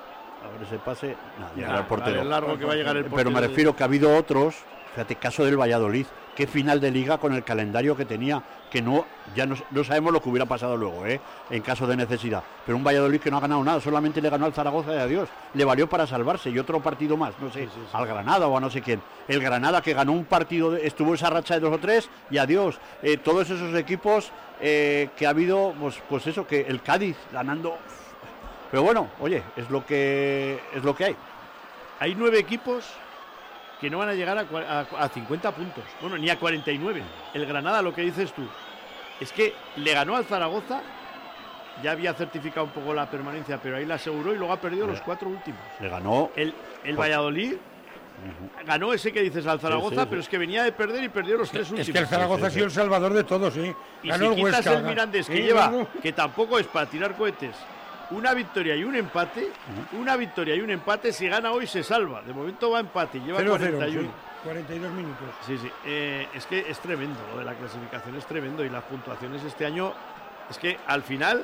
A ver ese pase. Nada, llegará el portero. El largo que va a llegar el portero. Pero me refiero que ha habido otros. Fíjate, caso del Valladolid. Qué final de liga con el calendario que tenía. Que no, ya no, no sabemos lo que hubiera pasado luego, ¿eh? En caso de necesidad. Pero un Valladolid que no ha ganado nada, solamente le ganó al Zaragoza y adiós. Le valió para salvarse y otro partido más, no sé, sí, sí, sí. al Granada o a no sé quién. El Granada que ganó un partido, de, estuvo esa racha de dos o tres y adiós. Eh, todos esos equipos eh, que ha habido, pues, pues eso, que el Cádiz ganando. Pero bueno, oye, es lo que es lo que hay. Hay nueve equipos que no van a llegar a, a, a cincuenta puntos. Bueno, ni a cuarenta y nueve. El Granada, lo que dices tú, es que le ganó al Zaragoza, ya había certificado un poco la permanencia, pero ahí la aseguró y luego ha perdido le, los cuatro últimos. Le ganó... El, el Valladolid uh-huh. ganó ese que dices al Zaragoza, sí, sí, pero sí. es que venía de perder y perdió los tres últimos. Es que el Zaragoza sí, sí, ha sido el salvador de todos, ¿sí? Y ganó si el quitas Huesca, el Mirandés, que ¿eh? lleva, que tampoco es para tirar cohetes, una victoria y un empate, uh-huh. una victoria y un empate, si gana hoy se salva. De momento va empate, lleva cero, cuarenta y uno. Sí, cuarenta y dos minutos. Sí, sí, eh, es que es tremendo, lo de la clasificación es tremendo y las puntuaciones este año, es que al final,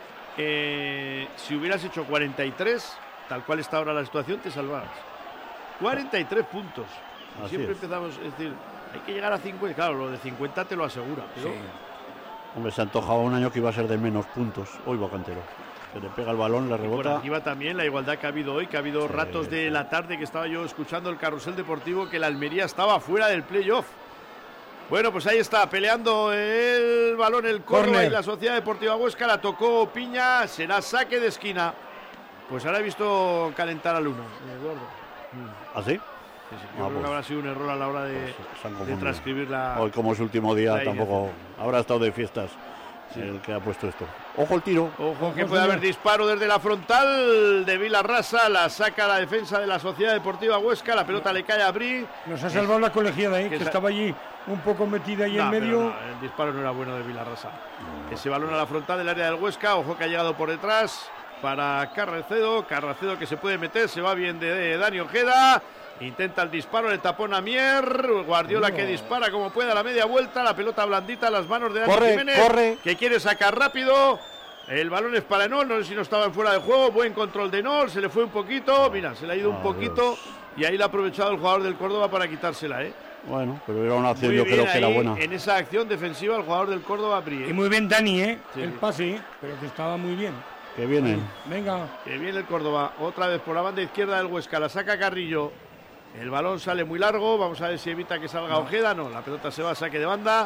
eh, si hubieras hecho cuarenta y tres, tal cual está ahora la situación, te salvabas. cuarenta y tres puntos. Y siempre es. empezamos, es decir, hay que llegar a cincuenta, claro, lo de cincuenta te lo asegura, pero... Sí. Hombre, se antojaba un año que iba a ser de menos puntos, hoy va Cantero. Se le pega el balón, le rebota. Por arriba también la igualdad que ha habido hoy, que ha habido sí, ratos de sí. la tarde que estaba yo escuchando el carrusel deportivo, que la Almería estaba fuera del playoff. Bueno, pues ahí está, peleando el balón el Córdoba y la Sociedad Deportiva Huesca, la tocó Piña, será saque de esquina. Pues ahora he visto calentar al uno, Eduardo. ¿Ah, sí? Sí, sí, yo ah, creo pues, que habrá sido un error a la hora de, pues de transcribir la... Hoy como es último día tampoco, habrá estado de fiestas. Sí. El que ha puesto esto. Ojo el tiro. Ojo que puede haber disparo desde la frontal de Vilarrasa. La saca la defensa de la Sociedad Deportiva Huesca. La pelota le cae a Bri. Nos ha salvado la colegiada, ¿eh? que, que estaba allí un poco metida ahí no, en medio. No, el disparo no era bueno de Vilarrasa. No. Ese balón a la frontal del área del Huesca. Ojo que ha llegado por detrás para Carracedo. Carracedo que se puede meter. Se va bien de, de Dani Ojeda. Intenta el disparo, le tapón a Mier, Guardiola no. que dispara como puede a la media vuelta, la pelota blandita, las manos de Dani corre, Jiménez, corre. que quiere sacar rápido, el balón es para Enol, no sé si no estaba en fuera de juego, buen control de Enol, se le fue un poquito, mira, se le ha ido oh, un poquito Dios. Y ahí la ha aprovechado el jugador del Córdoba para quitársela, ¿eh? Bueno, pero era una acción yo creo que era buena. En esa acción defensiva el jugador del Córdoba Brie. Y muy bien Dani, ¿eh? Sí, el sí. pase, pero que estaba muy bien. Que viene. Venga. Que viene el Córdoba, otra vez por la banda izquierda del Huesca, la saca Carrillo. El balón sale muy largo, vamos a ver si evita que salga Ojeda, no, la pelota se va a saque de banda,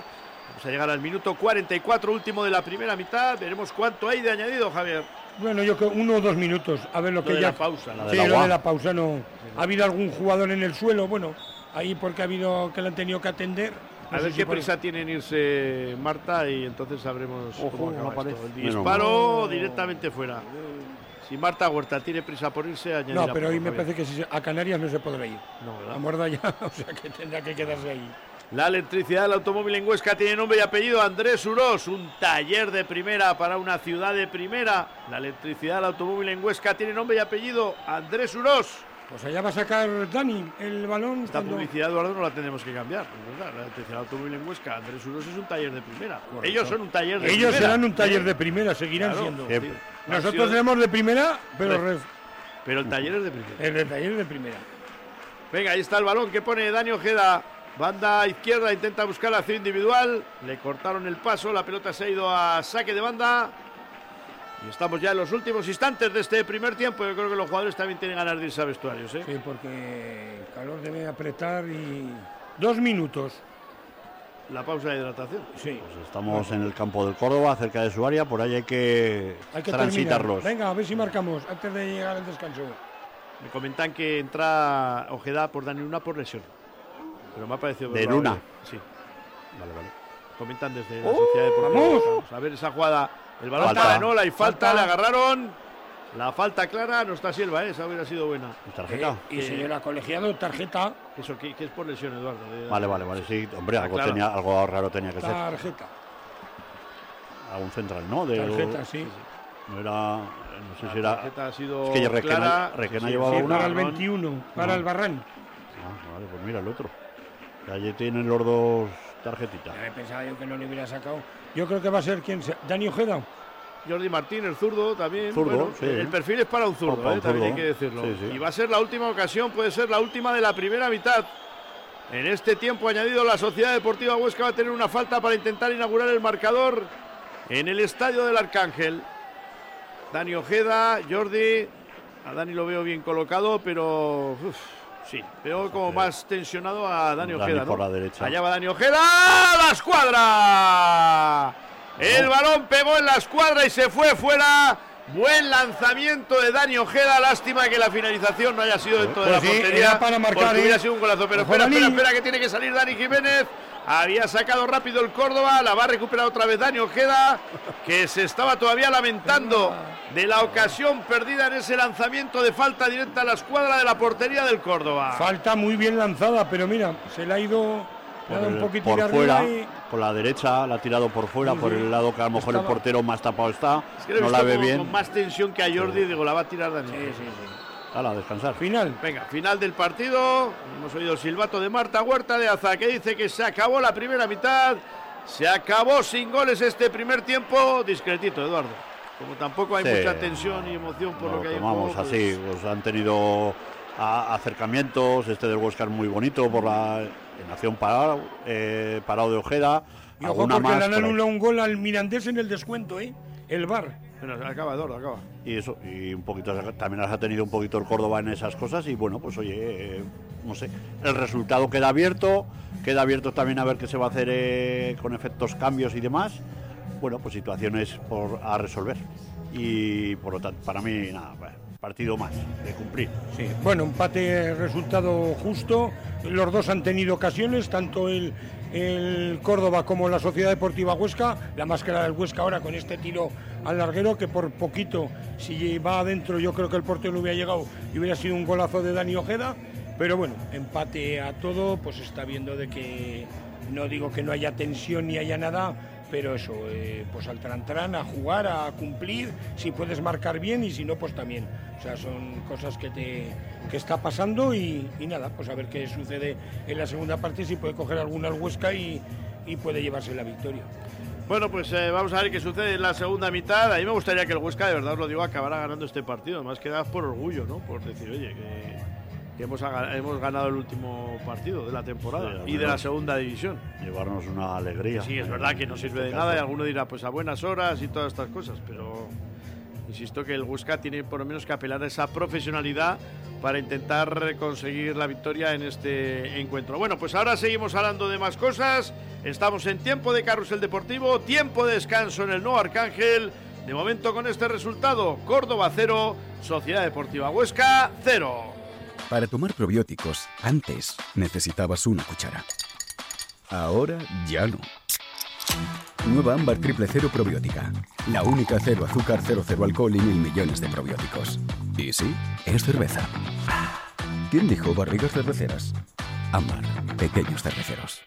Vamos a llegar al minuto cuarenta y cuatro, último de la primera mitad. Veremos cuánto hay de añadido, Javier. Bueno, yo creo uno o dos minutos. A ver lo, Lo que de ya. la pausa. La Sí, del lo agua. de la pausa no. ¿Ha habido algún jugador en el suelo? Bueno, ahí porque ha habido que le han tenido que atender. No A sé ver si qué por- prisa tiene en irse Marta y entonces sabremos Ojo, cómo acaba no aparece. esto. El Menos disparo mal. directamente fuera. Si Marta Huerta tiene prisa por irse, añadirá. No, pero hoy poco, me Javier. parece que si se- a Canarias no se podrá ir. No, ¿verdad? A Morda ya, o sea que tendrá que quedarse ahí. La electricidad del automóvil en Huesca tiene nombre y apellido Andrés Urós, un taller de primera para una ciudad de primera. La electricidad del automóvil en Huesca tiene nombre y apellido Andrés Urós. Pues allá va a sacar Dani el balón. Esta cuando- publicidad, Eduardo, no la tenemos que cambiar, es verdad. La electricidad del automóvil en Huesca, Andrés Urós es un taller de primera. Correcto. Ellos son un taller de Ellos primera. serán un taller ¿eh? de primera, seguirán Claro, siendo. Siempre. sí. Nosotros Ha sido- seremos de primera, pero Re- ref- Pero el taller es de primera. el de taller de primera. Venga, ahí está el balón que pone Dani Ojeda. Banda izquierda, intenta buscar la acción individual. Le cortaron el paso, la pelota se ha ido a saque de banda. Y estamos ya en los últimos instantes de este primer tiempo. Yo creo que los jugadores también tienen ganas de irse a vestuarios, ¿eh? Sí, porque el calor debe apretar y. Dos minutos. La pausa de hidratación. Sí. Pues estamos en el campo del Córdoba, cerca de su área, por ahí hay que, Hay que transitarlos. terminar. Venga, a ver si marcamos antes de llegar al descanso. Me comentan que entra Ojeda por Dani Luna por lesión. Pero me ha parecido ¿De verlo Luna? ahora. Sí. Vale, vale. Comentan desde la Sociedad Deportiva. ¡vamos! Vamos a ver esa jugada. El balón Falta. está ganó, hay falta, Falta. le agarraron. La falta clara, no está Silva, ¿eh? Esa hubiera sido buena. ¿Tarjeta? Eh, y Eh, señora colegiado, tarjeta. Eso que, que es por lesión, Eduardo. de- Vale, vale, vale, sí, hombre, Está algo, clara. tenía, algo raro tenía que ser. Tarjeta. A un central, ¿no? De, Tarjeta, sí. No era, no sé si La era... tarjeta ha sido Es que Requena- clara. Requena Sí, llevaba sí, una. Para el balón. veintiuno, para No. el Barran. Ah, vale, pues mira el otro. Que allí tienen los dos tarjetitas. Ya pensaba yo que no le hubiera sacado. Yo creo que va a ser quien sea. Dani Ojeda. Jordi Martín, el zurdo también. Zurdo, Bueno, sí. El perfil es para un zurdo, Para un eh, también hay zurdo. que decirlo. Sí, sí. Y va a ser la última ocasión, puede ser la última de la primera mitad. En este tiempo añadido, la Sociedad Deportiva Huesca va a tener una falta para intentar inaugurar el marcador en el Estadio del Arcángel. Dani Ojeda, Jordi. A Dani lo veo bien colocado, pero uf, sí, veo como más tensionado a Dani Dani Ojeda, ¿no? por la derecha. Allá va Dani Ojeda, ¡la escuadra! El balón pegó en la escuadra y se fue fuera. Buen lanzamiento de Dani Ojeda. Lástima que la finalización no haya sido dentro de Pues la sí, portería. era para marcar, porque ¿eh? hubiera sido un golazo. Pero Ojo, espera, espera, Dani. espera, que tiene que salir Dani Jiménez. Había sacado rápido el Córdoba. La va a recuperar otra vez Dani Ojeda, que se estaba todavía lamentando de la ocasión perdida en ese lanzamiento de falta directa a la escuadra de la portería del Córdoba. Falta muy bien lanzada, pero mira, se le ha ido le ha Por, dado un el- poquito por de fuera, arriba y por la derecha, la ha tirado por fuera, Sí, por sí. el lado que a lo mejor el Estaba- portero más tapado está, Es que lo he no visto la ve como bien. con más tensión que a Jordi. Digo, la va a tirar Dani. Sí, sí, sí. Hala, a descansar. Final. Venga, final del partido. Hemos oído el silbato de Marta Huerta de Aza, que dice que se acabó la primera mitad. Se acabó sin goles este primer tiempo. Discretito, Eduardo. Como tampoco hay Sí. mucha tensión y emoción por Lo lo que hay en tomamos juego, pues, así, pues han tenido a- acercamientos, este del Huesca es muy bonito por la en acción parado, eh, parado de Ojeda, Y ojo alguna porque más le han por ahí. anulado un gol al Mirandés en el descuento, ¿eh? El V A R. Bueno, acaba, Eduardo, acaba. Y eso, y un poquito también las ha tenido un poquito el Córdoba en esas cosas y bueno, pues oye, eh, no sé, el resultado queda abierto, queda abierto también a ver qué se va a hacer eh, con efectos cambios y demás. Bueno, pues situaciones por a resolver. Y por lo tanto, para mí nada, bueno, partido más de cumplir. Sí. Bueno, empate, resultado justo. Los dos han tenido ocasiones, tanto el, el Córdoba como la Sociedad Deportiva Huesca. La máscara del Huesca ahora con este tiro al larguero, que por poquito, si va adentro, yo creo que el portero no hubiera llegado y hubiera sido un golazo de Dani Ojeda. Pero bueno, empate a todo, pues está viendo de que no digo que no haya tensión ni haya nada, pero eso, eh, pues al trantrán, a jugar, a cumplir, si puedes marcar bien y si no, pues también. O sea, son cosas que te que está pasando y, y nada, pues a ver qué sucede en la segunda parte, si puede coger alguna al Huesca y, y puede llevarse la victoria. Bueno, pues eh, vamos a ver qué sucede en la segunda mitad. A mí me gustaría que el Huesca, de verdad os lo digo, acabara ganando este partido. Además que da por orgullo, ¿no? Por decir, oye, que, que hemos, aga- hemos ganado el último partido de la temporada Sí, y de la además. segunda división. Llevarnos una alegría. Sí, es verdad que no En sirve este de nada y caso. alguno dirá, pues a buenas horas y todas estas cosas, pero insisto que el Huesca tiene por lo menos que apelar a esa profesionalidad para intentar conseguir la victoria en este encuentro. Bueno, pues ahora seguimos hablando de más cosas. Estamos en tiempo de Carrusel Deportivo, tiempo de descanso en el Nuevo Arcángel. De momento con este resultado, Córdoba cero, Sociedad Deportiva Huesca cero. Para tomar probióticos, antes necesitabas una cuchara. Ahora ya no. Nueva Ámbar Triple Cero Probiótica. La única cero azúcar, cero, cero alcohol y mil millones de probióticos. Y sí, es cerveza. ¿Quién dijo barrigas cerveceras? Ámbar, pequeños cerveceros.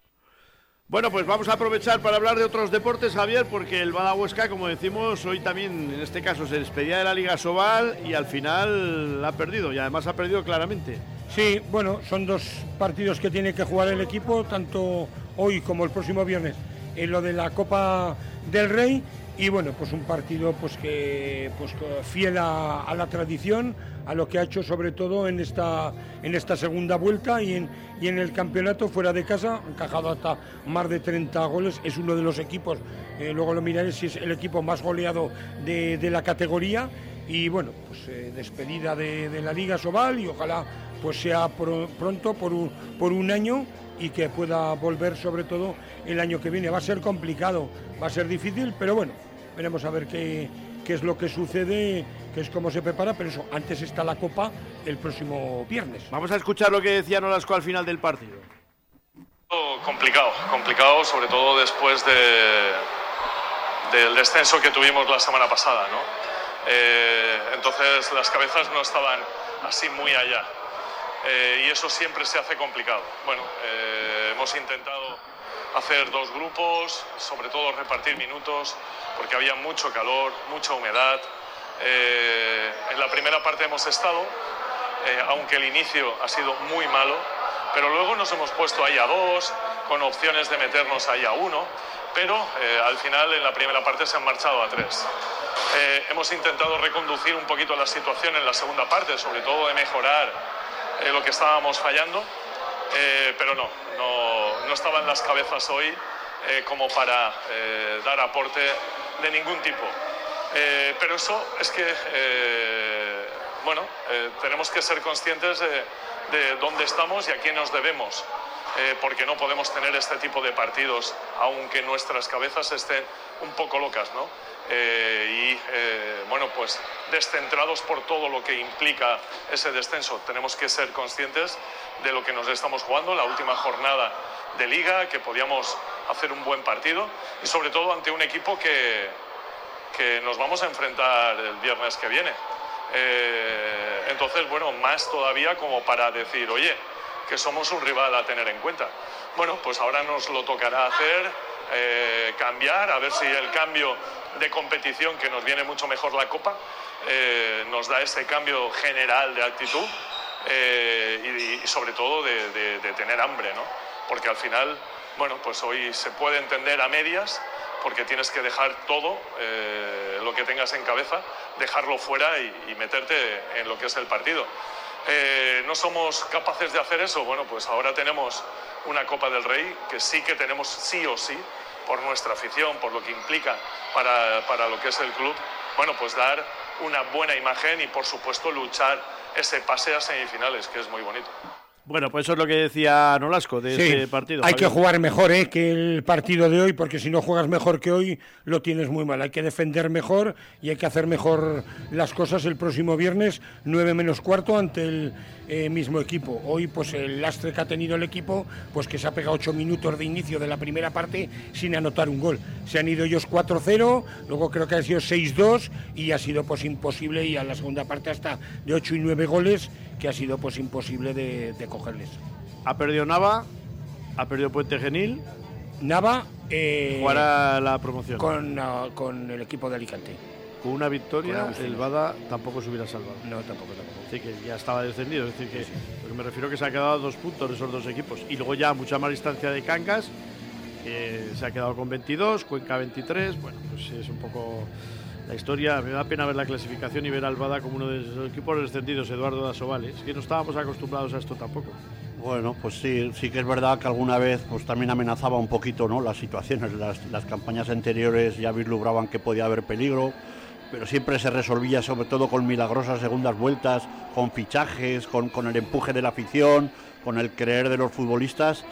Bueno, pues vamos a aprovechar para hablar de otros deportes, Javier, porque el Bada Huesca, como decimos, hoy también, en este caso, se despedía de la Liga Sobal y al final ha perdido, y además ha perdido claramente. Sí, bueno, son dos partidos que tiene que jugar el equipo, tanto hoy como el próximo viernes, en lo de la Copa del Rey, y bueno, pues un partido pues que pues fiel a, a la tradición, a lo que ha hecho sobre todo en esta en esta segunda vuelta y en y en el campeonato fuera de casa, ha encajado hasta más de treinta goles, es uno de los equipos, eh, luego lo miraré si es el equipo más goleado de, de la categoría, y bueno, pues eh, despedida de, de la Liga Sobal, y ojalá pues sea pro, pronto por un, por un año, y que pueda volver sobre todo el año que viene. Va a ser complicado, va a ser difícil, pero bueno, veremos a ver qué, qué es lo que sucede, qué es cómo se prepara, pero eso, antes está la Copa el próximo viernes. Vamos a escuchar lo que decía Nolasco al final del partido. Complicado, complicado, sobre todo después de, del descenso que tuvimos la semana pasada, ¿no? Eh, entonces las cabezas no estaban así muy allá. Eh, y eso siempre se hace complicado. Bueno, eh, hemos intentado hacer dos grupos, sobre todo repartir minutos, porque había mucho calor, mucha humedad. Eh, en la primera parte hemos estado, eh, aunque el inicio ha sido muy malo, pero luego nos hemos puesto ahí a dos, con opciones de meternos ahí a uno, pero eh, al final en la primera parte se han marchado a tres. Eh, hemos intentado reconducir un poquito la situación en la segunda parte, sobre todo de mejorar Eh, lo que estábamos fallando, eh, pero no, no, no estaban las cabezas hoy eh, como para eh, dar aporte de ningún tipo. Eh, pero eso es que, eh, bueno, eh, tenemos que ser conscientes de, de dónde estamos y a quién nos debemos, eh, porque no podemos tener este tipo de partidos, aunque nuestras cabezas estén un poco locas, ¿no? Eh, y eh, bueno, pues descentrados por todo lo que implica ese descenso. Tenemos que ser conscientes de lo que nos estamos jugando, la última jornada de Liga, que podíamos hacer un buen partido y sobre todo ante un equipo que, que nos vamos a enfrentar el viernes que viene. Eh, entonces, bueno, más todavía como para decir, oye, que somos un rival a tener en cuenta. Bueno, pues ahora nos lo tocará hacer, eh, cambiar, a ver si el cambio de competición, que nos viene mucho mejor la Copa, eh, nos da ese cambio general de actitud, eh, y, y sobre todo de, de, de tener hambre, ¿no? Porque al final, bueno, pues hoy se puede entender a medias, porque tienes que dejar todo, eh, lo que tengas en cabeza, dejarlo fuera y, y meterte en lo que es el partido. Eh, ¿No somos capaces de hacer eso? Bueno, pues ahora tenemos una Copa del Rey que sí que tenemos sí o sí, por nuestra afición, por lo que implica para, para lo que es el club, bueno, pues dar una buena imagen y por supuesto luchar ese pase a semifinales, que es muy bonito. Bueno, pues eso es lo que decía Nolasco de sí, este partido. Hay Javier. que jugar mejor ¿eh? que el partido de hoy, porque si no juegas mejor que hoy, lo tienes muy mal. Hay que defender mejor y hay que hacer mejor las cosas el próximo viernes, nueve menos cuarto, ante el eh, mismo equipo. Hoy, pues el lastre que ha tenido el equipo, pues que se ha pegado ocho minutos de inicio de la primera parte sin anotar un gol. Se han ido ellos cuatro cero, luego creo que ha sido seis dos y ha sido pues imposible, y a la segunda parte hasta de ocho y nueve goles, que ha sido pues imposible de, de cogerles. Ha perdido Nava, ha perdido Puente Genil. Nava eh, jugará la promoción. Con, uh, con el equipo de Alicante. Con una victoria, con el Bada tampoco se hubiera salvado. No, tampoco, tampoco. Sí, que ya estaba descendido. Es decir, que sí. Porque me refiero que se ha quedado a dos puntos de esos dos equipos. Y luego ya mucha más distancia de Cangas, que se ha quedado con veintidós, Cuenca veintitrés. Bueno, pues es un poco la historia. Me da pena ver la clasificación y ver al Bada como uno de los equipos descendidos, Eduardo Dasobal. Es que no estábamos acostumbrados a esto tampoco. Bueno, pues sí, sí que es verdad que alguna vez pues también amenazaba un poquito, ¿no?, las situaciones. Las, las campañas anteriores ya vislumbраban que podía haber peligro, pero siempre se resolvía sobre todo con milagrosas segundas vueltas, con fichajes, con, con el empuje de la afición, con el creer de los futbolistas.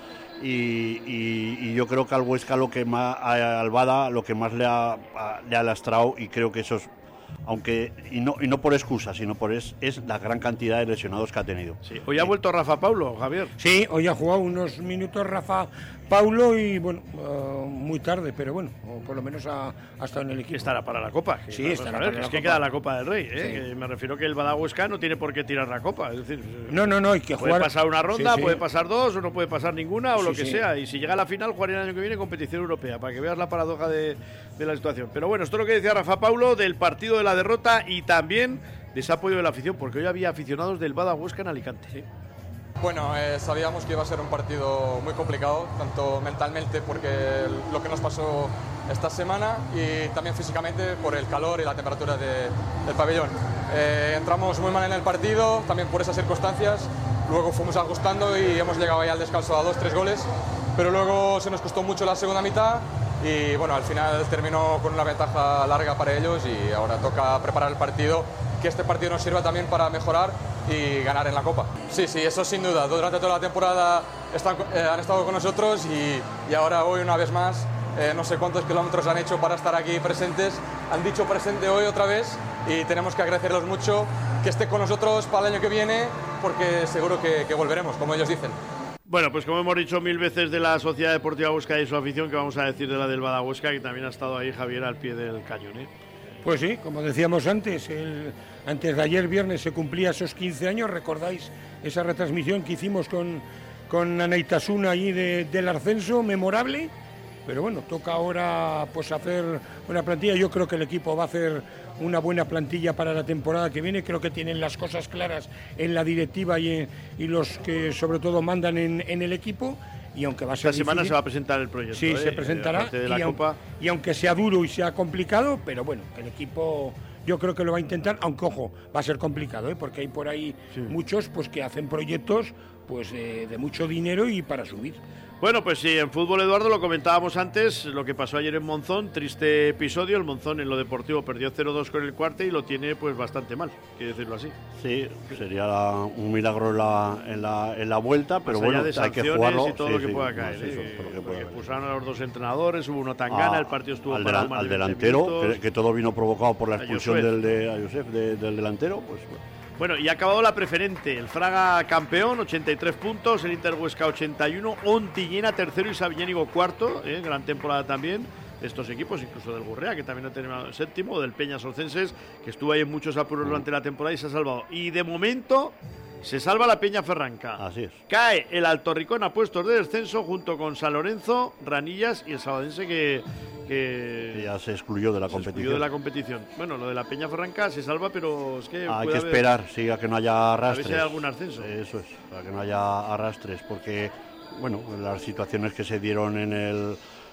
Y, y, y yo creo que al Huesca lo que más, a Albada lo que más le ha, a, le ha lastrado, y creo que eso es, aunque y no, y no por excusa, sino por es, es la gran cantidad de lesionados que ha tenido. Sí. Hoy ha vuelto Rafa Paulo, Javier. Sí, hoy ha jugado unos minutos Rafa Paulo y bueno, uh, muy tarde, pero bueno, o por lo menos ha, ha estado en el equipo. Estará para la Copa. Sí, estará ver, para es la que Copa. queda la Copa del Rey, ¿eh? Sí. Que me refiero que el Badahuesca no tiene por qué tirar la Copa, es decir, no, no, no, hay que puede jugar. pasar una ronda, Sí, sí. puede pasar dos, o no puede pasar ninguna, o Sí, lo que sí. sea, y si llega a la final jugaría el año que viene competición europea, para que veas la paradoja de, de la situación. Pero bueno, esto es lo que decía Rafa Paulo del partido de la derrota y también de ese apoyo de la afición, porque hoy había aficionados del Badahuesca en Alicante. ¿Sí? Bueno, eh, sabíamos que iba a ser un partido muy complicado, tanto mentalmente porque lo que nos pasó esta semana y también físicamente por el calor y la temperatura de, del pabellón. Eh, entramos muy mal en el partido, también por esas circunstancias, luego fuimos ajustando y hemos llegado ahí al descanso a dos, tres goles, pero luego se nos costó mucho la segunda mitad y bueno, al final terminó con una ventaja larga para ellos y ahora toca preparar el partido, que este partido nos sirva también para mejorar y ganar en la Copa. Sí, sí, eso sin duda. Durante toda la temporada están, eh, han estado con nosotros y, y ahora hoy una vez más, eh, no sé cuántos kilómetros han hecho para estar aquí presentes. Han dicho presente hoy otra vez y tenemos que agradecerlos mucho que esté con nosotros para el año que viene porque seguro que, que volveremos, como ellos dicen. Bueno, pues como hemos dicho mil veces de la Sociedad Deportiva Huesca y su afición, que vamos a decir de la del Badahuesca, que también ha estado ahí Javier al pie del cañón, ¿eh? Pues sí, como decíamos antes, el, antes de ayer viernes se cumplía esos quince años, recordáis esa retransmisión que hicimos con, con Anaitasuna allí de, del ascenso, memorable, pero bueno, toca ahora pues hacer una plantilla. Yo creo que el equipo va a hacer una buena plantilla para la temporada que viene, creo que tienen las cosas claras en la directiva y, en, y los que sobre todo mandan en, en el equipo. Y aunque va a ser Esta semana difícil, se va a presentar el proyecto. sí, ¿eh? se presentará. De la y, aun, Copa. y aunque sea duro y sea complicado, pero bueno, el equipo yo creo que lo va a intentar, aunque ojo, va a ser complicado, ¿eh? Porque hay por ahí sí. muchos pues que hacen proyectos pues de, de mucho dinero y para subir. Bueno, pues sí, en fútbol, Eduardo, lo comentábamos antes, lo que pasó ayer en Monzón, triste episodio. El Monzón en lo deportivo perdió cero dos con el Cuarte y lo tiene pues bastante mal, quiero decirlo así. Sí, sería la, un milagro en la, en la, en la vuelta, pero bueno, de hay que jugarlo. Y todo sí, lo que sí, pueda no, caer. sí, eso, ¿eh? lo que Porque pueda pusieron a los dos entrenadores, hubo uno tan gana, ah, el partido estuvo al, para delan, al delantero, que, que todo vino provocado por la expulsión del, de, a Josep, de, del delantero, pues bueno. Bueno, y ha acabado la preferente. El Fraga campeón, ochenta y tres puntos. El Inter Huesca, ochenta y uno. Ontillena tercero y Sabiñánigo cuarto. ¿eh? Gran temporada también de estos equipos, incluso del Gurrea, que también ha terminado séptimo. O del Peñas Olcenses, que estuvo ahí en muchos apuros durante la temporada y se ha salvado. Y de momento se salva la Peña Ferranca. Así es. Cae el Altorricón a puestos de descenso junto con San Lorenzo, Ranillas y el Sabadense que... Que, que ya se excluyó de la se competición. excluyó de la competición. Bueno, lo de la Peña Ferranca se salva, pero es que hay puede que haber, esperar, sí, a que no haya arrastres. A ver si hay algún ascenso. Eso es, a que no haya arrastres, porque bueno, las situaciones que se dieron en el,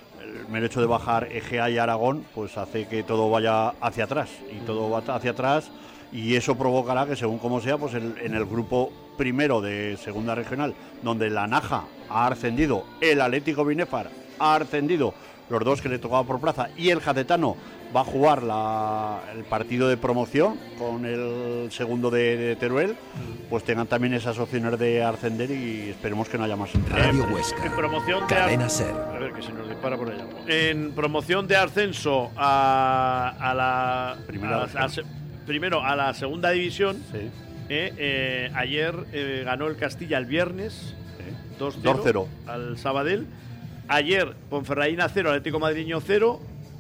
el hecho de bajar Egea y Aragón, pues hace que todo vaya hacia atrás y todo va hacia atrás y eso provocará que según como sea, pues el, en el grupo primero de segunda regional, donde la Naja ha ascendido, el Atlético Binefar ha ascendido, los dos que le tocaba por plaza, y el Jacetano va a jugar la, el partido de promoción con el segundo de, de Teruel, pues tengan también esas opciones de ascender y esperemos que no haya más. Radio Huesca, en promoción de Cadena Ser. A ver, que se nos dispara por allá. En promoción de ascenso a, a la... Primera a, a, primero a la segunda división, sí. eh, eh, ayer eh, ganó el Castilla el viernes, sí. dos cero al Sabadell. Ayer Ponferradina cero, Atlético Madrileño cero.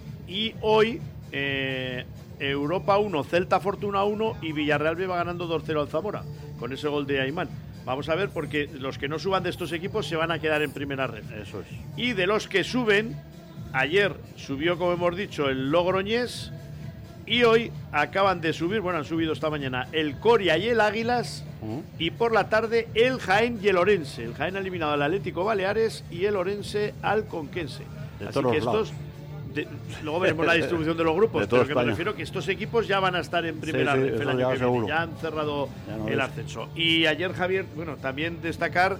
Y hoy eh, Europa uno, Celta Fortuna uno y Villarreal va ganando dos cero al Zamora, con ese gol de Aymán. Vamos a ver, porque los que no suban de estos equipos se van a quedar en primera red. Eso es. Y de los que suben, ayer subió, como hemos dicho, el Logroñés. Y hoy acaban de subir, bueno, han subido esta mañana el Coria y el Águilas. Uh-huh. Y por la tarde el Jaén y el Orense. El Jaén ha eliminado al Atlético Baleares y el Orense al Conquense. De Así que estos... De, luego veremos la distribución de los grupos, de pero que España. me refiero que estos equipos ya van a estar en primera sí, sí, red el año ya, que seguro. viene. Ya han cerrado ya no el es. ascenso. Y ayer, Javier, bueno, también destacar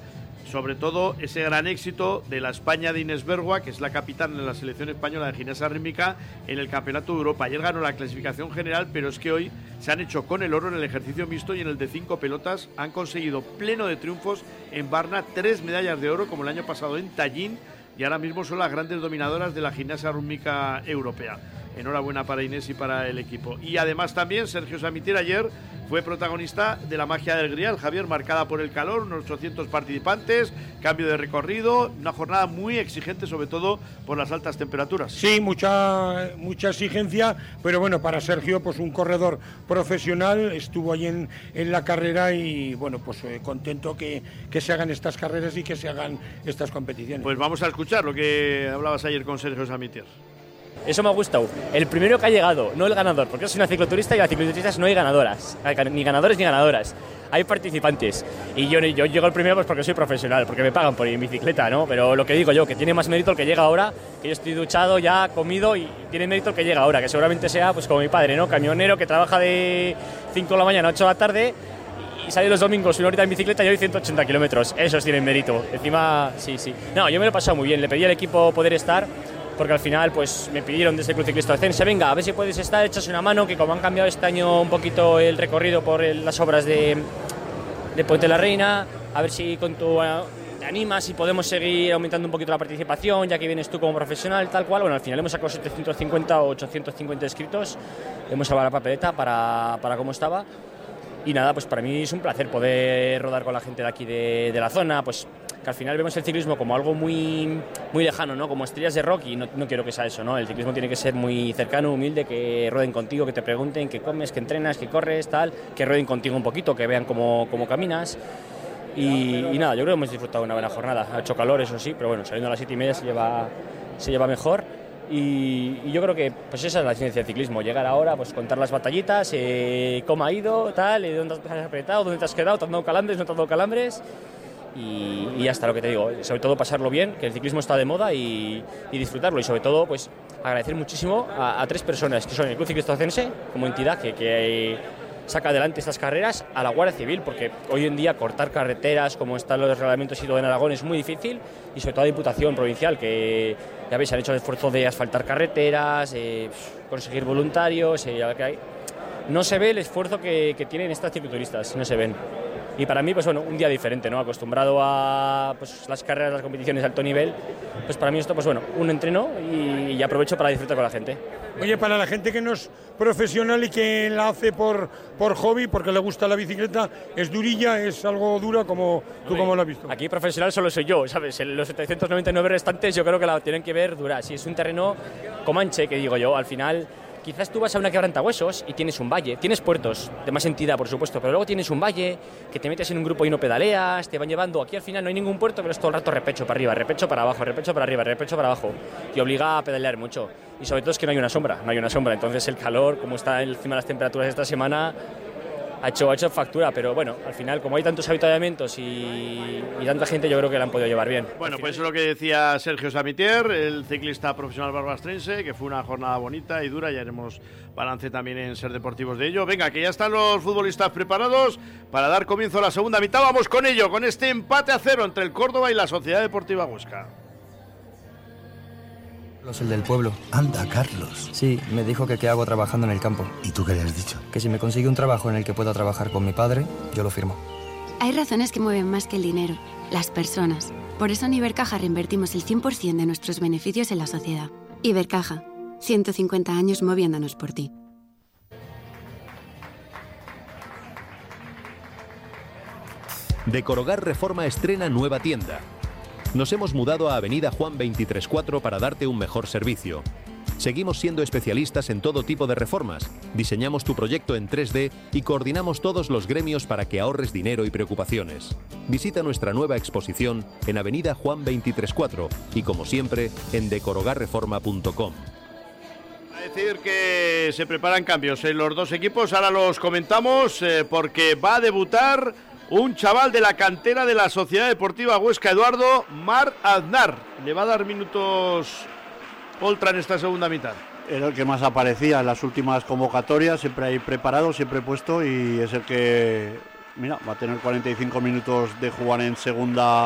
sobre todo ese gran éxito de la España de Inés Bergua, que es la capitana de la selección española de gimnasia rítmica en el Campeonato de Europa. Ayer ganó la clasificación general, pero es que hoy se han hecho con el oro en el ejercicio mixto y en el de cinco pelotas. Han conseguido pleno de triunfos en Varna, tres medallas de oro como el año pasado en Tallinn, y ahora mismo son las grandes dominadoras de la gimnasia rítmica europea. Enhorabuena para Inés y para el equipo. Y además también Sergio Samitier ayer fue protagonista de la magia del Grial, Javier, marcada por el calor, unos ochocientos participantes, cambio de recorrido, una jornada muy exigente, sobre todo por las altas temperaturas. Sí, mucha mucha exigencia, pero bueno, para Sergio, pues un corredor profesional, estuvo ahí en, en la carrera y bueno, pues eh, contento que, que se hagan estas carreras y que se hagan estas competiciones. Pues vamos a escuchar lo que hablabas ayer con Sergio Samitier. Eso me ha gustado. El primero que ha llegado, no el ganador, porque yo soy una cicloturista y las cicloturistas no hay ganadoras, ni ganadores ni ganadoras. Hay participantes. Y yo, yo llego el primero pues porque soy profesional, porque me pagan por ir en bicicleta, ¿no? Pero lo que digo yo, que tiene más mérito el que llega ahora, que yo estoy duchado, ya comido, y tiene mérito el que llega ahora, que seguramente sea pues como mi padre, ¿no? Camionero que trabaja de cinco de la mañana a ocho de la tarde y sale los domingos una horita en bicicleta y hoy ciento ochenta kilómetros. Esos tienen mérito. Encima, sí, sí. No, yo me lo he pasado muy bien. Le pedí al equipo poder estar, porque al final pues me pidieron desde el Club Ciclista Ocense, venga, a ver si puedes estar, echas una mano, que como han cambiado este año un poquito el recorrido por el, las obras de, de Puente de la Reina, a ver si con tu uh, te animas y podemos seguir aumentando un poquito la participación, ya que vienes tú como profesional, tal cual. Bueno, al final hemos sacado setecientos cincuenta o ochocientos cincuenta inscritos, hemos salvado la papeleta para, para cómo estaba. Y nada, pues para mí es un placer poder rodar con la gente de aquí de, de la zona, pues que al final vemos el ciclismo como algo muy, muy lejano, ¿no? Como estrellas de rock, y no, no quiero que sea eso, ¿no? El ciclismo tiene que ser muy cercano, humilde, que rueden contigo, que te pregunten qué comes, qué entrenas, qué corres, tal, que rueden contigo un poquito, que vean cómo, cómo caminas. Y, y nada, yo creo que hemos disfrutado de una buena jornada. Ha hecho calor, eso sí, pero bueno, saliendo a las siete y media se lleva, se lleva mejor. Y, y yo creo que pues esa es la ciencia del ciclismo, llegar ahora, pues contar las batallitas, eh, cómo ha ido, tal, eh, dónde has apretado, dónde te has quedado, te han dado calambres, no te han dado calambres, y, y hasta lo que te digo, sobre todo pasarlo bien, que el ciclismo está de moda, y, y disfrutarlo, y sobre todo pues agradecer muchísimo a, a tres personas, que son el Club Ciclista Ocense como entidad que, que saca adelante estas carreras, a la Guardia Civil, porque hoy en día cortar carreteras como están los reglamentos y todo en Aragón es muy difícil, y sobre todo a la Diputación Provincial, que ya veis, han hecho el esfuerzo de asfaltar carreteras, eh, conseguir voluntarios, eh, que hay. No se ve el esfuerzo que, que tienen estas cicloturistas, no se ven. Y para mí, pues bueno, un día diferente, ¿no? Acostumbrado a pues, las carreras, las competiciones de alto nivel, pues para mí esto, pues bueno, un entreno y, y aprovecho para disfrutar con la gente. Oye, para la gente que no es profesional y que la hace por, por hobby, porque le gusta la bicicleta, ¿es durilla, es algo dura? Como, ¿Tú Oye, cómo lo has visto? Aquí profesional solo soy yo, ¿sabes? En los setecientos noventa y nueve restantes yo creo que la tienen que ver dura. Si es un terreno comanche, que digo yo, al final quizás tú vas a una quebrantahuesos y tienes un valle, tienes puertos de más entidad, por supuesto, pero luego tienes un valle que te metes en un grupo y no pedaleas, te van llevando. Aquí al final no hay ningún puerto, pero es todo el rato repecho para arriba, repecho para abajo, repecho para arriba, repecho para abajo, y obliga a pedalear mucho. Y sobre todo es que no hay una sombra, no hay una sombra, entonces el calor, como está encima de las temperaturas esta semana, ha hecho, ha hecho factura, pero bueno, al final, como hay tantos avituallamientos y, y tanta gente, yo creo que la han podido llevar bien. Bueno, pues eso es lo que decía Sergio Samitier, el ciclista profesional barbastrense, que fue una jornada bonita y dura, ya haremos balance también en Ser Deportivos de ello. Venga, que ya están los futbolistas preparados para dar comienzo a la segunda mitad, vamos con ello, con este empate a cero entre el Córdoba y la Sociedad Deportiva Huesca. El del pueblo. Anda, Carlos. Sí, me dijo que qué hago trabajando en el campo. ¿Y tú qué le has dicho? Que si me consigue un trabajo en el que pueda trabajar con mi padre, yo lo firmo. Hay razones que mueven más que el dinero, las personas. Por eso en Ibercaja reinvertimos el cien por ciento de nuestros beneficios en la sociedad. Ibercaja, ciento cincuenta años moviéndonos por ti. Decorogar Reforma estrena nueva tienda. Nos hemos mudado a Avenida Juan veintitrés cuatro para darte un mejor servicio. Seguimos siendo especialistas en todo tipo de reformas, diseñamos tu proyecto en tres D y coordinamos todos los gremios para que ahorres dinero y preocupaciones. Visita nuestra nueva exposición en Avenida Juan veintitrés cuatro y, como siempre, en decorogar reforma punto com. A decir que se preparan cambios en los dos equipos, ahora los comentamos eh, porque va a debutar un chaval de la cantera de la Sociedad Deportiva Huesca, Eduardo Mar Aznar. Le va a dar minutos Oltra en esta segunda mitad. Era el que más aparecía en las últimas convocatorias, siempre ahí preparado, siempre puesto, y es el que, mira, va a tener cuarenta y cinco minutos de jugar en segunda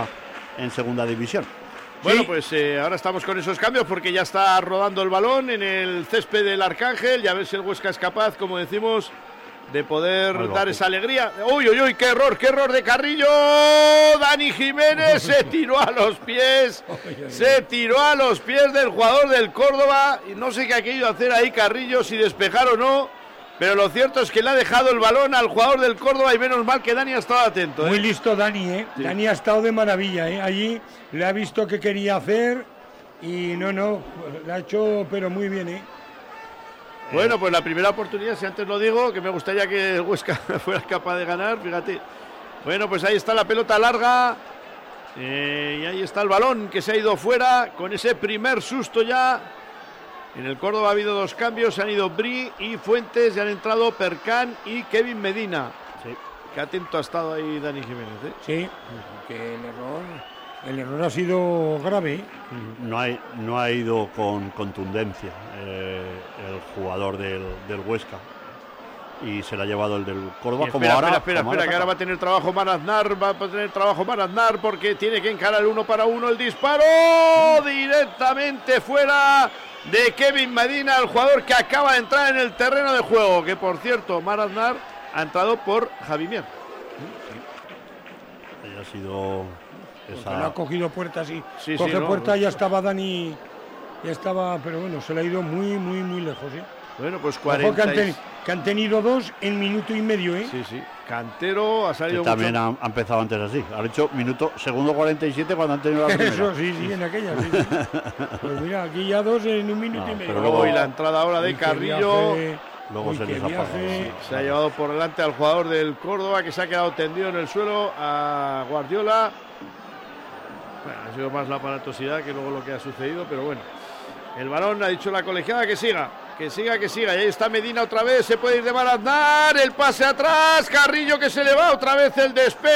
en segunda división. Bueno, pues eh, ahora estamos con esos cambios porque ya está rodando el balón en el césped del Arcángel y a ver si el Huesca es capaz, como decimos, de poder Algo dar esa alegría. ¡Uy, uy, uy! ¡Qué error, qué error de Carrillo! Dani Jiménez se tiró a los pies, se tiró a los pies del jugador del Córdoba y no sé qué ha querido hacer ahí Carrillo, si despejar o no. Pero lo cierto es que le ha dejado el balón al jugador del Córdoba y menos mal que Dani ha estado atento. ¿eh? Muy listo Dani, ¿eh? Sí. Dani ha estado de maravilla, ¿eh? Allí le ha visto qué quería hacer y no, no, le ha hecho pero muy bien, ¿eh? Bueno, pues la primera oportunidad, si antes lo digo, que me gustaría que el Huesca fuera capaz de ganar, fíjate. Bueno, pues ahí está la pelota larga eh, y ahí está el balón que se ha ido fuera con ese primer susto ya. En el Córdoba ha habido dos cambios, se han ido Bri y Fuentes y han entrado Percán y Kevin Medina. Sí. Qué atento ha estado ahí Dani Jiménez, ¿eh? Sí, que el error, el error ha sido grave. No, hay, no ha ido con contundencia eh, el jugador del, del Huesca y se le ha llevado el del Córdoba. Espera, como espera, ahora, espera, como espera, ahora que ahora va a tener trabajo Manaznar, va a tener trabajo Manaznar porque tiene que encarar el uno para uno, el disparo directamente fuera de Kevin Medina, el jugador que acaba de entrar en el terreno de juego, que por cierto, Manaznar ha entrado por Javi Mier. Sí. Ha sido esa... No ha cogido puertas y sí, coge sí, no, puerta, no. ya estaba Dani, ya estaba, pero bueno, se le ha ido muy, muy, muy lejos, ¿eh? Bueno, pues cuarenta. Ojo que, han ten, que han tenido dos en minuto y medio, ¿eh? Sí, sí. Cantero ha salido que también mucho. ha, ha empezado antes así. Ha hecho minuto, segundo cuarenta y siete cuando han tenido la primera. Eso, sí, sí, en aquella, sí, sí. Pues mira, aquí ya dos en un minuto no, y medio. Pero luego y la entrada ahora de Uy, Carrillo. Viaje, luego uy, se les ha pasado. Sí, se ha llevado por delante al jugador del Córdoba que se ha quedado tendido en el suelo, a Guardiola. Bueno, ha sido más la aparatosidad que luego lo que ha sucedido, pero bueno. El balón ha dicho la colegiada que siga, que siga, que siga. Y ahí está Medina otra vez, se puede ir de Manaznar, el pase atrás, Carrillo que se le va otra vez el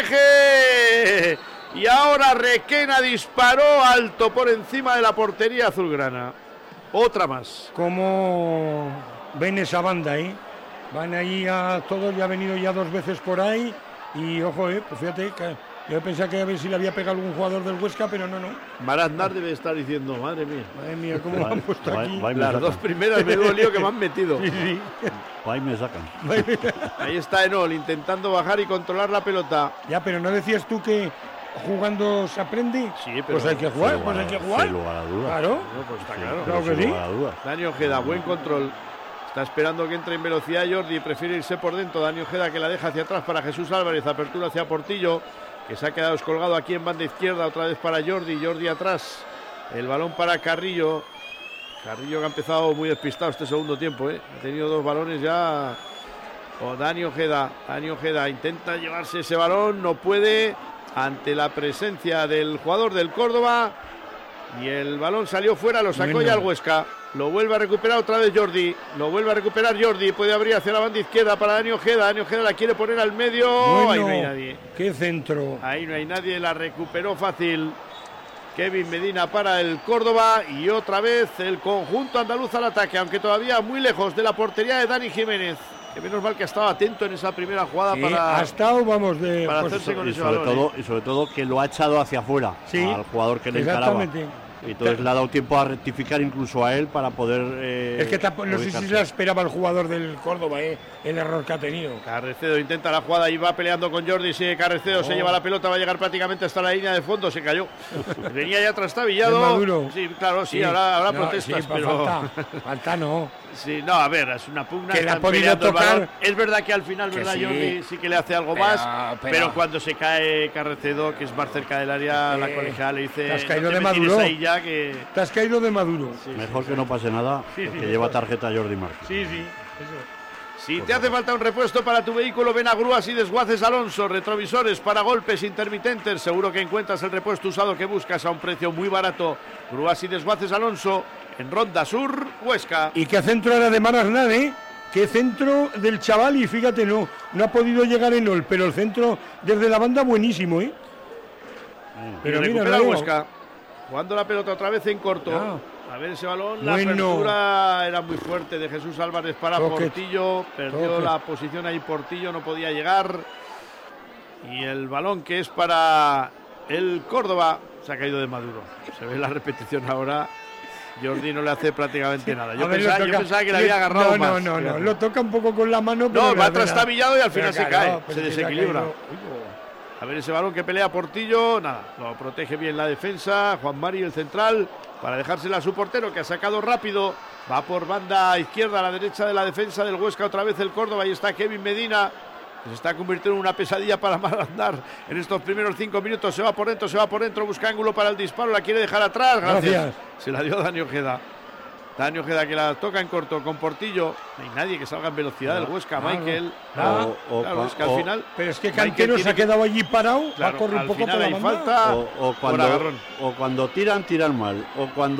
despeje. Y ahora Requena disparó alto por encima de la portería azulgrana. Otra más. ¿Cómo ven esa banda, eh? Van ahí a todos, ya ha venido ya dos veces por ahí. Y ojo, eh, pues fíjate que yo pensaba que a ver si le había pegado algún jugador del Huesca, pero no, no. Manaznar debe estar diciendo, madre mía. Madre mía, cómo lo han puesto va, aquí. va Las dos primeras, menudo lío que me han metido. Sí, sí. Ahí me sacan. Ahí está Enol intentando bajar y controlar la pelota. Ya, pero ¿no decías tú que jugando se aprende? Sí, pero pues hay que jugar, pues hay que jugar. Sin lugar a dudas. Claro. No, pues está Sí, claro. Claro que sin sí. lugar a dudas. Dani Ojeda, buen control. Está esperando que entre en velocidad Jordi, prefiere irse por dentro. Dani Ojeda que la deja hacia atrás para Jesús Álvarez, apertura hacia Portillo, que se ha quedado descolgado aquí en banda izquierda, otra vez para Jordi, Jordi atrás. El balón para Carrillo. Carrillo que ha empezado muy despistado este segundo tiempo, ¿eh? Ha tenido dos balones ya. O Dani Ojeda, Dani Ojeda intenta llevarse ese balón, no puede ante la presencia del jugador del Córdoba. Y el balón salió fuera, lo sacó Bueno. ya el Huesca. Lo vuelve a recuperar otra vez Jordi. Lo vuelve a recuperar Jordi. Puede abrir hacia la banda izquierda para Dani Ojeda. Dani Ojeda la quiere poner al medio. Bueno, Ahí no hay nadie. qué centro. Ahí no hay nadie. La recuperó fácil Kevin Medina para el Córdoba. Y otra vez el conjunto andaluz al ataque. Aunque todavía muy lejos de la portería de Dani Jiménez. Que menos mal que ha estado atento en esa primera jugada Sí, para, ha estado, vamos, de para pues, hacerse con Y ese sobre, balón. todo, y sobre todo que lo ha echado hacia afuera Sí, al jugador que le encaraba. exactamente. Y entonces le ha dado tiempo a rectificar incluso a él para poder. Eh, Es que tampoco- no sé si ubicarse. se la esperaba el jugador del Córdoba, eh, el error que ha tenido. Carrecedo intenta la jugada y va peleando con Jordi. Sigue Carrecedo, Oh. se lleva la pelota, va a llegar prácticamente hasta la línea de fondo. Se cayó. Venía ya trastabillado. Es Maduro. Sí, claro, sí, ahora, ahora No, protestas, sí, pero. Falta, falta no. Sí, no, a ver, es una pugna. Que le ha están podido peleando el tocar. balón. Es verdad que al final, Que ¿verdad, sí. Jordi? Sí que le hace algo Pero- más. Pero, pero- cuando se cae Carrecedo, que es más cerca del área, Eh, la colegiada le dice. te has caído "No te de me tires Maduro". ahí ya que. Te has caído de Maduro. Mejor que no pase nada, Sí, sí, que mejor. lleva tarjeta Jordi Martí. Sí, sí, eso. Si te hace falta un repuesto para tu vehículo, ven a Grúas y Desguaces Alonso. Retrovisores para golpes intermitentes. Seguro que encuentras el repuesto usado que buscas a un precio muy barato. Grúas y Desguaces Alonso, en Ronda Sur, Huesca. Y qué centro era de Manaznar, ¿eh? Qué centro del chaval, y fíjate, no, no ha podido llegar en Ol, pero el centro desde la banda buenísimo, ¿eh? Pero mira, recupera luego- Huesca. Jugando la pelota otra vez en corto. Ya. A ver ese balón. La Bueno. apertura era muy fuerte de Jesús Álvarez para Toque. Portillo. Perdió Toque. la posición ahí Portillo, no podía llegar. Y el balón que es para el Córdoba. Se ha caído de Maduro. Se ve la repetición ahora. Jordi no le hace prácticamente nada. Yo, ver, pensaba, toca, yo pensaba que le había agarrado no, más. No, no, no, lo toca un poco con la mano. Pero no, va trastabillado y al final pero se claro, cae, se desequilibra. A ver ese balón que pelea Portillo, nada, lo protege bien la defensa. Juan Mari, el central, para dejársela a su portero, que ha sacado rápido. Va por banda izquierda, a la derecha de la defensa del Huesca, otra vez el Córdoba. Ahí está Kevin Medina, que se está convirtiendo en una pesadilla para mal andar en estos primeros cinco minutos. Se va por dentro, se va por dentro, busca ángulo para el disparo, la quiere dejar atrás. Gracias. Gracias. Se la dio Dani Ojeda. Dani Ojeda que la toca en corto con Portillo. No hay nadie que salga en velocidad del Huesca, no, Michael. No, no, claro, es que al o, final. Pero es que Cantero se ha quedado allí parado, claro, va a correr un poco por la banda. Falta o, o, cuando, o cuando tiran, tiran mal. O cuando